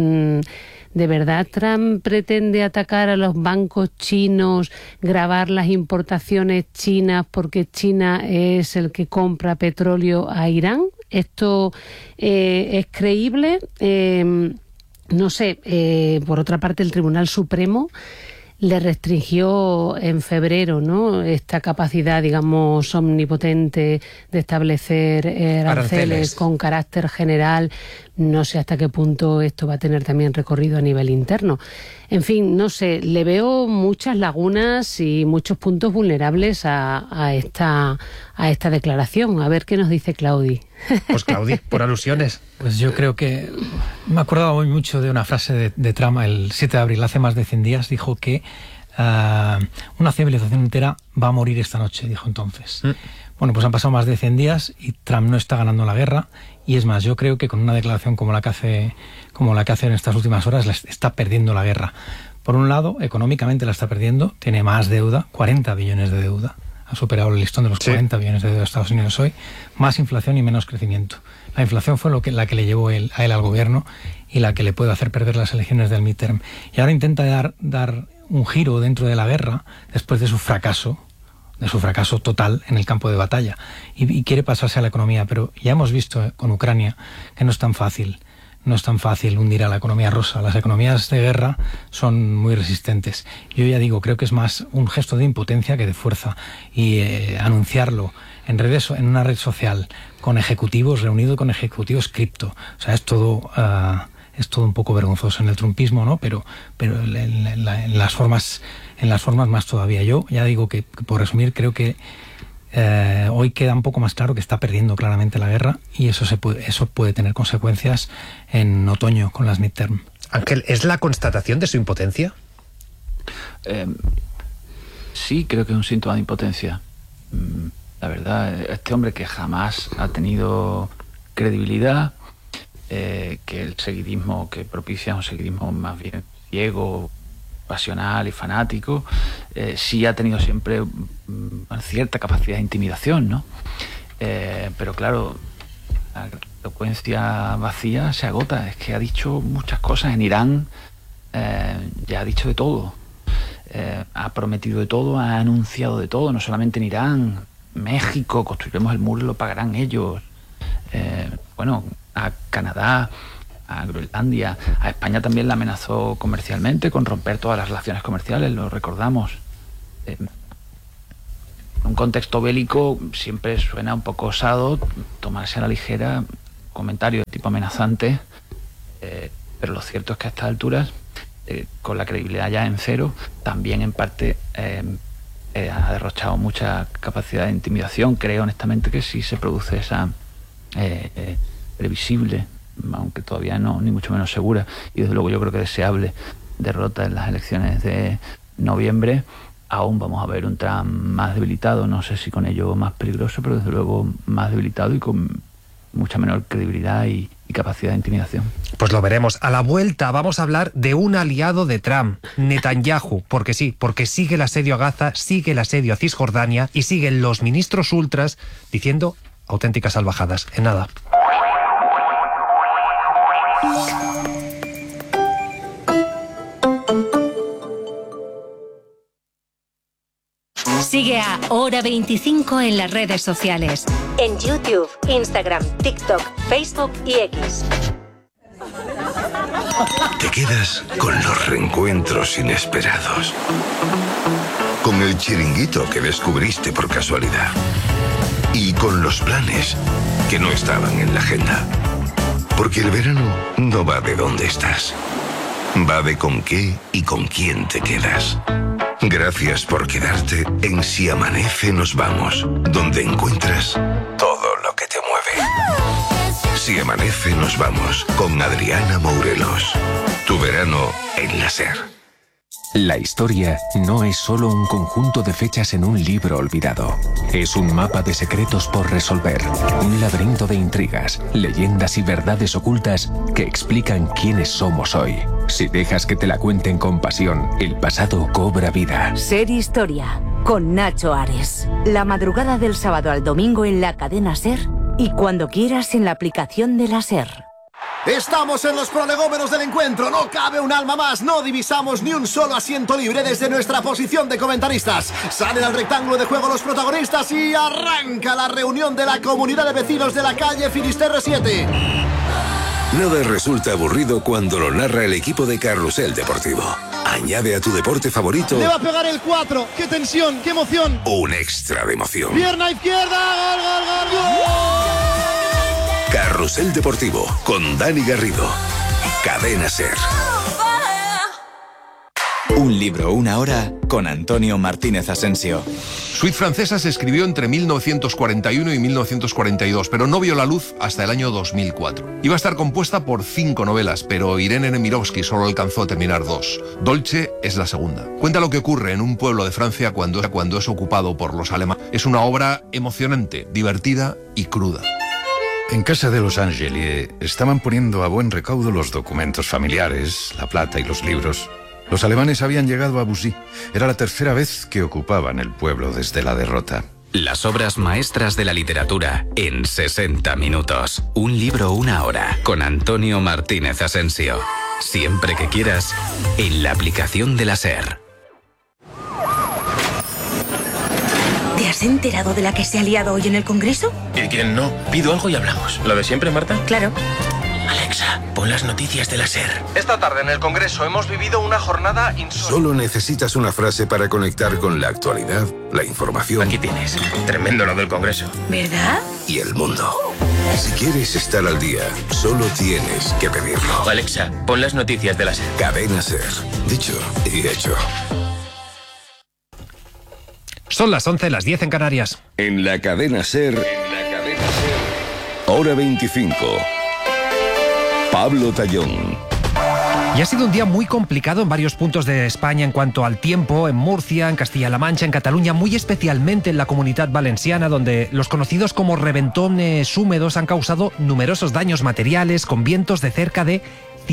[SPEAKER 1] Trump pretende atacar a los bancos chinos, gravar las importaciones chinas porque China es el que compra petróleo a Irán. ¿Esto es creíble? No sé. Por otra parte, el Tribunal Supremo le restringió en febrero, ¿no?, esta capacidad, digamos, omnipotente de establecer aranceles con carácter general. No sé hasta qué punto esto va a tener también recorrido a nivel interno. En fin, no sé, le veo muchas lagunas y muchos puntos vulnerables a esta declaración. A ver qué nos dice Claudi.
[SPEAKER 3] Pues Claudi, por alusiones.
[SPEAKER 4] Pues yo creo que me acordaba hoy mucho de una frase de Trump el 7 de abril, hace más de 100 días, dijo que una civilización entera va a morir esta noche, dijo entonces. Bueno, pues han pasado más de 100 días y Trump no está ganando la guerra, y es más, yo creo que con una declaración como la que hace en estas últimas horas, está perdiendo la guerra. Por un lado, económicamente la está perdiendo, tiene más deuda, 40 billones de deuda, ha superado el listón de los 40 billones de deuda de Estados Unidos hoy, más inflación y menos crecimiento. La inflación fue la que le llevó a él al gobierno y la que le puede hacer perder las elecciones del midterm. Y ahora intenta dar un giro dentro de la guerra después de su fracaso total en el campo de batalla, y quiere pasarse a la economía, pero ya hemos visto con Ucrania que no es tan fácil hundir a la economía rusa. Las economías de guerra son muy resistentes. Yo ya digo, creo que es más un gesto de impotencia que de fuerza, y anunciarlo en una red social con ejecutivos, reunido con ejecutivos cripto, o sea, es todo es todo un poco vergonzoso en el trumpismo, ¿no? Pero en las formas más todavía. Yo ya digo que, por resumir, creo que hoy queda un poco más claro que está perdiendo claramente la guerra, y eso puede tener consecuencias en otoño con las midterm.
[SPEAKER 3] Ángel, ¿es la constatación de su impotencia?
[SPEAKER 2] Sí, creo que es un síntoma de impotencia. La verdad, este hombre que jamás ha tenido credibilidad, que el seguidismo que propicia es un seguidismo más bien ciego, pasional y fanático, sí ha tenido siempre cierta capacidad de intimidación, ¿no? Pero claro, la elocuencia vacía se agota. Es que ha dicho muchas cosas. En Irán ya ha dicho de todo, ha prometido de todo, ha anunciado de todo, no solamente en Irán. México, construiremos el muro, lo pagarán ellos. A Canadá, a Groenlandia, a España también la amenazó comercialmente con romper todas las relaciones comerciales, lo recordamos. En un contexto bélico siempre suena un poco osado tomarse a la ligera comentarios de tipo amenazante, pero lo cierto es que a estas alturas, con la credibilidad ya en cero, también en parte ha derrochado mucha capacidad de intimidación. Creo honestamente que sí se produce esa previsible, aunque todavía no, ni mucho menos segura, y desde luego yo creo que deseable, derrota en las elecciones de noviembre. Aún vamos a ver un Trump más debilitado, no sé si con ello más peligroso, pero desde luego más debilitado y con mucha menor credibilidad y capacidad de intimidación.
[SPEAKER 3] Pues lo veremos. A la vuelta vamos a hablar de un aliado de Trump, Netanyahu, porque sí, porque sigue el asedio a Gaza, sigue el asedio a Cisjordania y siguen los ministros ultras diciendo auténticas salvajadas. En nada.
[SPEAKER 11] Sigue a Hora 25 en las redes sociales. En YouTube, Instagram, TikTok, Facebook y X.
[SPEAKER 9] Te quedas con los reencuentros inesperados. Con el chiringuito que descubriste por casualidad. Y con los planes que no estaban en la agenda. Porque el verano no va de dónde estás. Va de con qué y con quién te quedas. Gracias por quedarte en Si Amanece Nos Vamos, donde encuentras todo lo que te mueve. Si Amanece Nos Vamos, con Adriana Mourelos. Tu verano en la SER.
[SPEAKER 12] La historia no es solo un conjunto de fechas en un libro olvidado. Es un mapa de secretos por resolver, un laberinto de intrigas, leyendas y verdades ocultas que explican quiénes somos hoy. Si dejas que te la cuenten con pasión, el pasado cobra vida.
[SPEAKER 11] Ser Historia, con Nacho Ares. La madrugada del sábado al domingo en la cadena SER y cuando quieras en la aplicación de la SER.
[SPEAKER 13] Estamos en los prolegómenos del encuentro, no cabe un alma más, no divisamos ni un solo asiento libre desde nuestra posición de comentaristas. Salen al rectángulo de juego los protagonistas y arranca la reunión de la comunidad de vecinos de la calle Finisterre 7.
[SPEAKER 9] Nada resulta aburrido cuando lo narra el equipo de Carrusel Deportivo. Añade a tu deporte favorito...
[SPEAKER 13] Le va a pegar el 4, qué tensión, qué emoción.
[SPEAKER 9] Un extra de emoción.
[SPEAKER 13] Pierna izquierda, gol, gol, gol, gol.
[SPEAKER 9] Carrusel Deportivo, con Dani Garrido. Cadena SER.
[SPEAKER 14] Un libro, una hora, con Antonio Martínez Asensio.
[SPEAKER 15] Suite Francesa se escribió entre 1941 y 1942, pero no vio la luz hasta el año 2004. Iba a estar compuesta por 5 novelas, pero Irene Nemirovsky solo alcanzó a terminar 2. Dolce es la segunda. Cuenta lo que ocurre en un pueblo de Francia cuando es ocupado por los alemanes. Es una obra emocionante, divertida y cruda.
[SPEAKER 16] En casa de los Angeli estaban poniendo a buen recaudo los documentos familiares, la plata y los libros. Los alemanes habían llegado a Bussy. Era la tercera vez que ocupaban el pueblo desde la derrota.
[SPEAKER 12] Las obras maestras de la literatura en 60 minutos. Un libro, una hora, con Antonio Martínez Asensio. Siempre que quieras, en la aplicación de la SER.
[SPEAKER 11] ¿Te has enterado de la que se ha liado hoy en el Congreso?
[SPEAKER 17] ¿Y quién no? Pido algo y hablamos. ¿Lo de siempre, Marta?
[SPEAKER 11] Claro.
[SPEAKER 17] Alexa, pon las noticias de la SER.
[SPEAKER 18] Esta tarde en el Congreso hemos vivido una jornada insólita.
[SPEAKER 9] Solo necesitas una frase para conectar con la actualidad, la información.
[SPEAKER 17] Aquí tienes. Tremendo lo del Congreso.
[SPEAKER 11] ¿Verdad?
[SPEAKER 9] Y el mundo. Si quieres estar al día, solo tienes que pedirlo.
[SPEAKER 17] Alexa, pon las noticias de la SER.
[SPEAKER 9] Cadena SER. Dicho y hecho.
[SPEAKER 3] Son las 11, las 10 en Canarias.
[SPEAKER 9] En la cadena SER. Hora 25. Pablo Tallón.
[SPEAKER 3] Y ha sido un día muy complicado en varios puntos de España en cuanto al tiempo, en Murcia, en Castilla-La Mancha, en Cataluña, muy especialmente en la Comunidad Valenciana, donde los conocidos como reventones húmedos han causado numerosos daños materiales con vientos de cerca de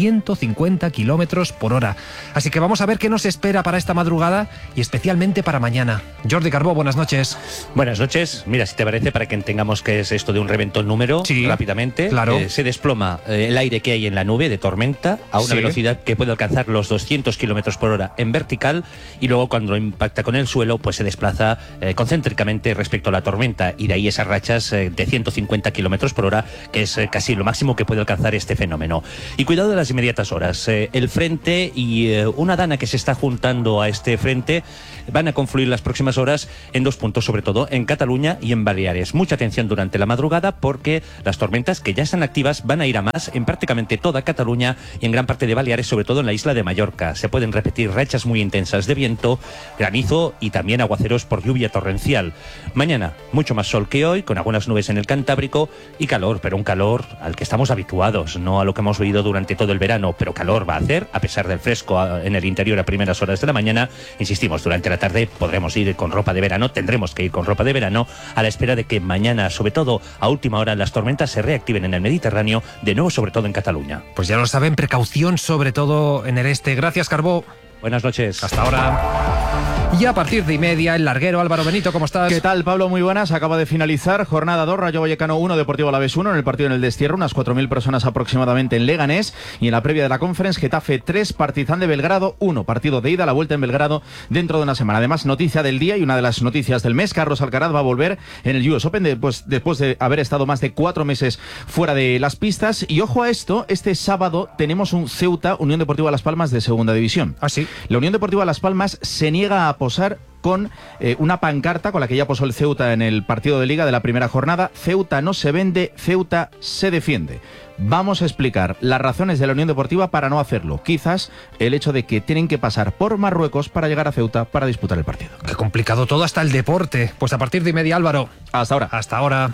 [SPEAKER 3] 150 kilómetros por hora. Así que vamos a ver qué nos espera para esta madrugada y especialmente para mañana. Jordi Carbó, buenas noches.
[SPEAKER 19] Buenas noches. Mira, si te parece, para que entendamos qué es esto de un reventón número, rápidamente.
[SPEAKER 3] Claro.
[SPEAKER 19] Se desploma el aire que hay en la nube de tormenta a una velocidad que puede alcanzar los 200 kilómetros por hora en vertical, y luego cuando impacta con el suelo, pues se desplaza concéntricamente respecto a la tormenta, y de ahí esas rachas de 150 kilómetros por hora, que es casi lo máximo que puede alcanzar este fenómeno. Y cuidado de las inmediatas horas. El frente y una dana que se está juntando a este frente van a confluir las próximas horas en dos puntos, sobre todo en Cataluña y en Baleares. Mucha atención durante la madrugada, porque las tormentas que ya están activas van a ir a más en prácticamente toda Cataluña y en gran parte de Baleares, sobre todo en la isla de Mallorca. Se pueden repetir rachas muy intensas de viento, granizo y también aguaceros por lluvia torrencial. Mañana mucho más sol que hoy, con algunas nubes en el Cantábrico y calor, pero un calor al que estamos habituados, no a lo que hemos vivido durante todo el verano, pero calor va a hacer, a pesar del fresco en el interior a primeras horas de la mañana. Insistimos, durante la tarde podremos ir con ropa de verano, tendremos que ir con ropa de verano, a la espera de que mañana, sobre todo a última hora, las tormentas se reactiven en el Mediterráneo, de nuevo sobre todo en Cataluña.
[SPEAKER 3] Pues ya lo saben, precaución sobre todo en el este. Gracias, Carbó.
[SPEAKER 19] Buenas noches.
[SPEAKER 3] Hasta ahora. Y a partir de 1:30, el larguero. Álvaro Benito, ¿cómo estás?
[SPEAKER 2] ¿Qué tal, Pablo? Muy buenas. Acaba de finalizar jornada 2, Rayo Vallecano 1, Deportivo Alavés 1, en el partido en el destierro, unas 4.000 personas aproximadamente en Leganés, y en la previa de la Conference, Getafe 3, Partizan de Belgrado 1, partido de ida, la vuelta en Belgrado dentro de una semana. Además, noticia del día y una de las noticias del mes, Carlos Alcaraz va a volver en el US Open después de haber estado más de 4 meses fuera de las pistas. Y ojo a esto, este sábado tenemos un Ceuta, Unión Deportiva Las Palmas de Segunda División.
[SPEAKER 3] ¿Ah, sí?
[SPEAKER 2] La Unión Deportiva Las Palmas se niega a posar con una pancarta con la que ya posó el Ceuta en el partido de Liga de la primera jornada. Ceuta no se vende, Ceuta se defiende. Vamos a explicar las razones de la Unión Deportiva para no hacerlo. Quizás el hecho de que tienen que pasar por Marruecos para llegar a Ceuta para disputar el partido.
[SPEAKER 3] Qué complicado todo, hasta el deporte. Pues a partir de 1:30, Álvaro.
[SPEAKER 2] Hasta ahora.
[SPEAKER 3] Hasta ahora.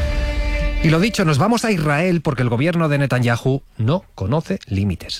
[SPEAKER 3] Y lo dicho, nos vamos a Israel porque el gobierno de Netanyahu no conoce límites.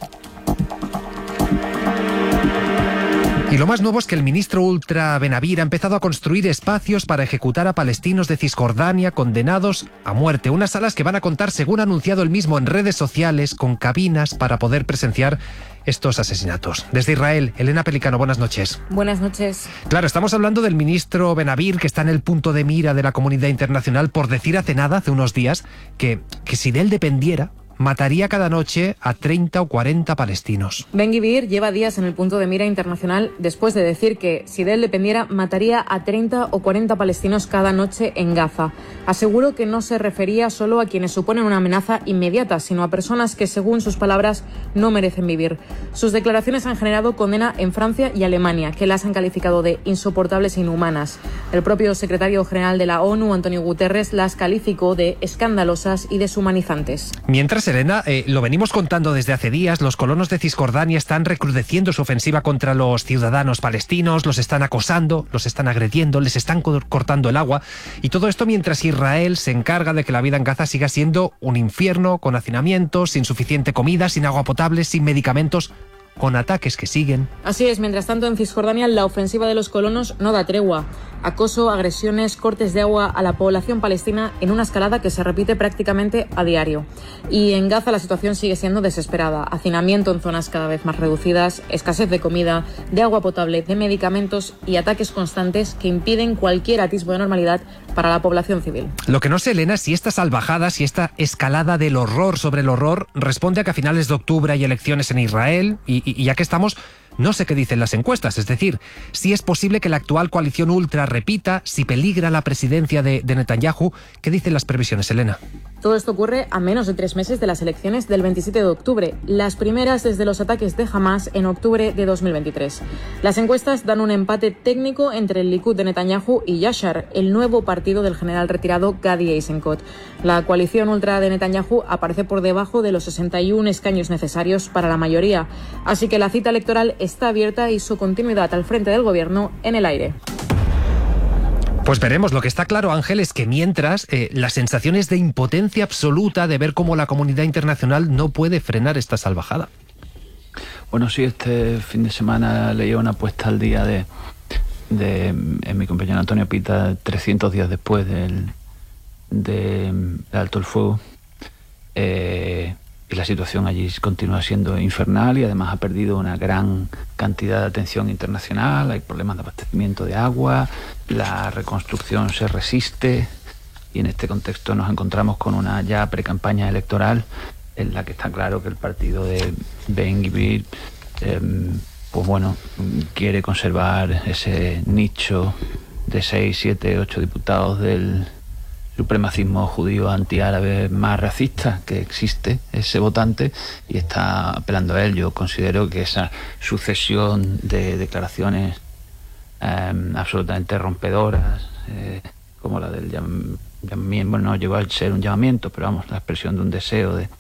[SPEAKER 3] Y lo más nuevo es que el ministro ultra Benavir ha empezado a construir espacios para ejecutar a palestinos de Cisjordania condenados a muerte. Unas salas que van a contar, según ha anunciado él mismo en redes sociales, con cabinas para poder presenciar estos asesinatos. Desde Israel, Elena Pelicano, buenas noches.
[SPEAKER 20] Buenas noches.
[SPEAKER 3] Claro, estamos hablando del ministro Benavir, que está en el punto de mira de la comunidad internacional por decir hace unos días, que si de él dependiera, mataría cada noche a 30 o 40 palestinos.
[SPEAKER 20] Ben-Gvir lleva días en el punto de mira internacional después de decir que, si de él dependiera, mataría a 30 o 40 palestinos cada noche en Gaza. Aseguró que no se refería solo a quienes suponen una amenaza inmediata, sino a personas que, según sus palabras, no merecen vivir. Sus declaraciones han generado condena en Francia y Alemania, que las han calificado de insoportables e inhumanas. El propio secretario general de la ONU, Antonio Guterres, las calificó de escandalosas y deshumanizantes.
[SPEAKER 3] Mientras, Elena, lo venimos contando desde hace días, los colonos de Cisjordania están recrudeciendo su ofensiva contra los ciudadanos palestinos, los están acosando, los están agrediendo, les están cortando el agua, y todo esto mientras Israel se encarga de que la vida en Gaza siga siendo un infierno, con hacinamientos, sin suficiente comida, sin agua potable, sin medicamentos, con ataques que siguen.
[SPEAKER 20] Así es, mientras tanto en Cisjordania la ofensiva de los colonos no da tregua. Acoso, agresiones, cortes de agua a la población palestina en una escalada que se repite prácticamente a diario. Y en Gaza la situación sigue siendo desesperada. Hacinamiento en zonas cada vez más reducidas, escasez de comida, de agua potable, de medicamentos y ataques constantes que impiden cualquier atisbo de normalidad para la población civil.
[SPEAKER 3] Lo que no sé, Elena, si esta salvajada, si esta escalada del horror sobre el horror responde a que a finales de octubre hay elecciones en Israel y ya que estamos, no sé qué dicen las encuestas, es decir, si es posible que la actual coalición ultra repita, si peligra la presidencia de Netanyahu. ¿Qué dicen las previsiones, Elena?
[SPEAKER 20] Todo esto ocurre a menos de 3 meses de las elecciones del 27 de octubre, las primeras desde los ataques de Hamas en octubre de 2023. Las encuestas dan un empate técnico entre el Likud de Netanyahu y Yashar, el nuevo partido del general retirado Gadi Eisenkot. La coalición ultra de Netanyahu aparece por debajo de los 61 escaños necesarios para la mayoría, así que la cita electoral está abierta y su continuidad al frente del gobierno en el aire.
[SPEAKER 3] Pues veremos. Lo que está claro, Ángel, es que mientras la sensación es de impotencia absoluta de ver cómo la comunidad internacional no puede frenar esta salvajada.
[SPEAKER 2] Bueno, sí, este fin de semana leí una puesta al día de mi compañero Antonio Pita, 300 días después del alto el fuego. Y la situación allí continúa siendo infernal y además ha perdido una gran cantidad de atención internacional. Hay problemas de abastecimiento de agua, la reconstrucción se resiste y en este contexto nos encontramos con una ya precampaña electoral en la que está claro que el partido de Ben Gvir pues bueno, quiere conservar ese nicho de 6, 7, 8 diputados del supremacismo judío antiárabe más racista que existe, ese votante, y está apelando a él. Yo considero que esa sucesión de declaraciones absolutamente rompedoras, como la del llamamiento, bueno, no llegó a ser un llamamiento, pero vamos, la expresión de un deseo de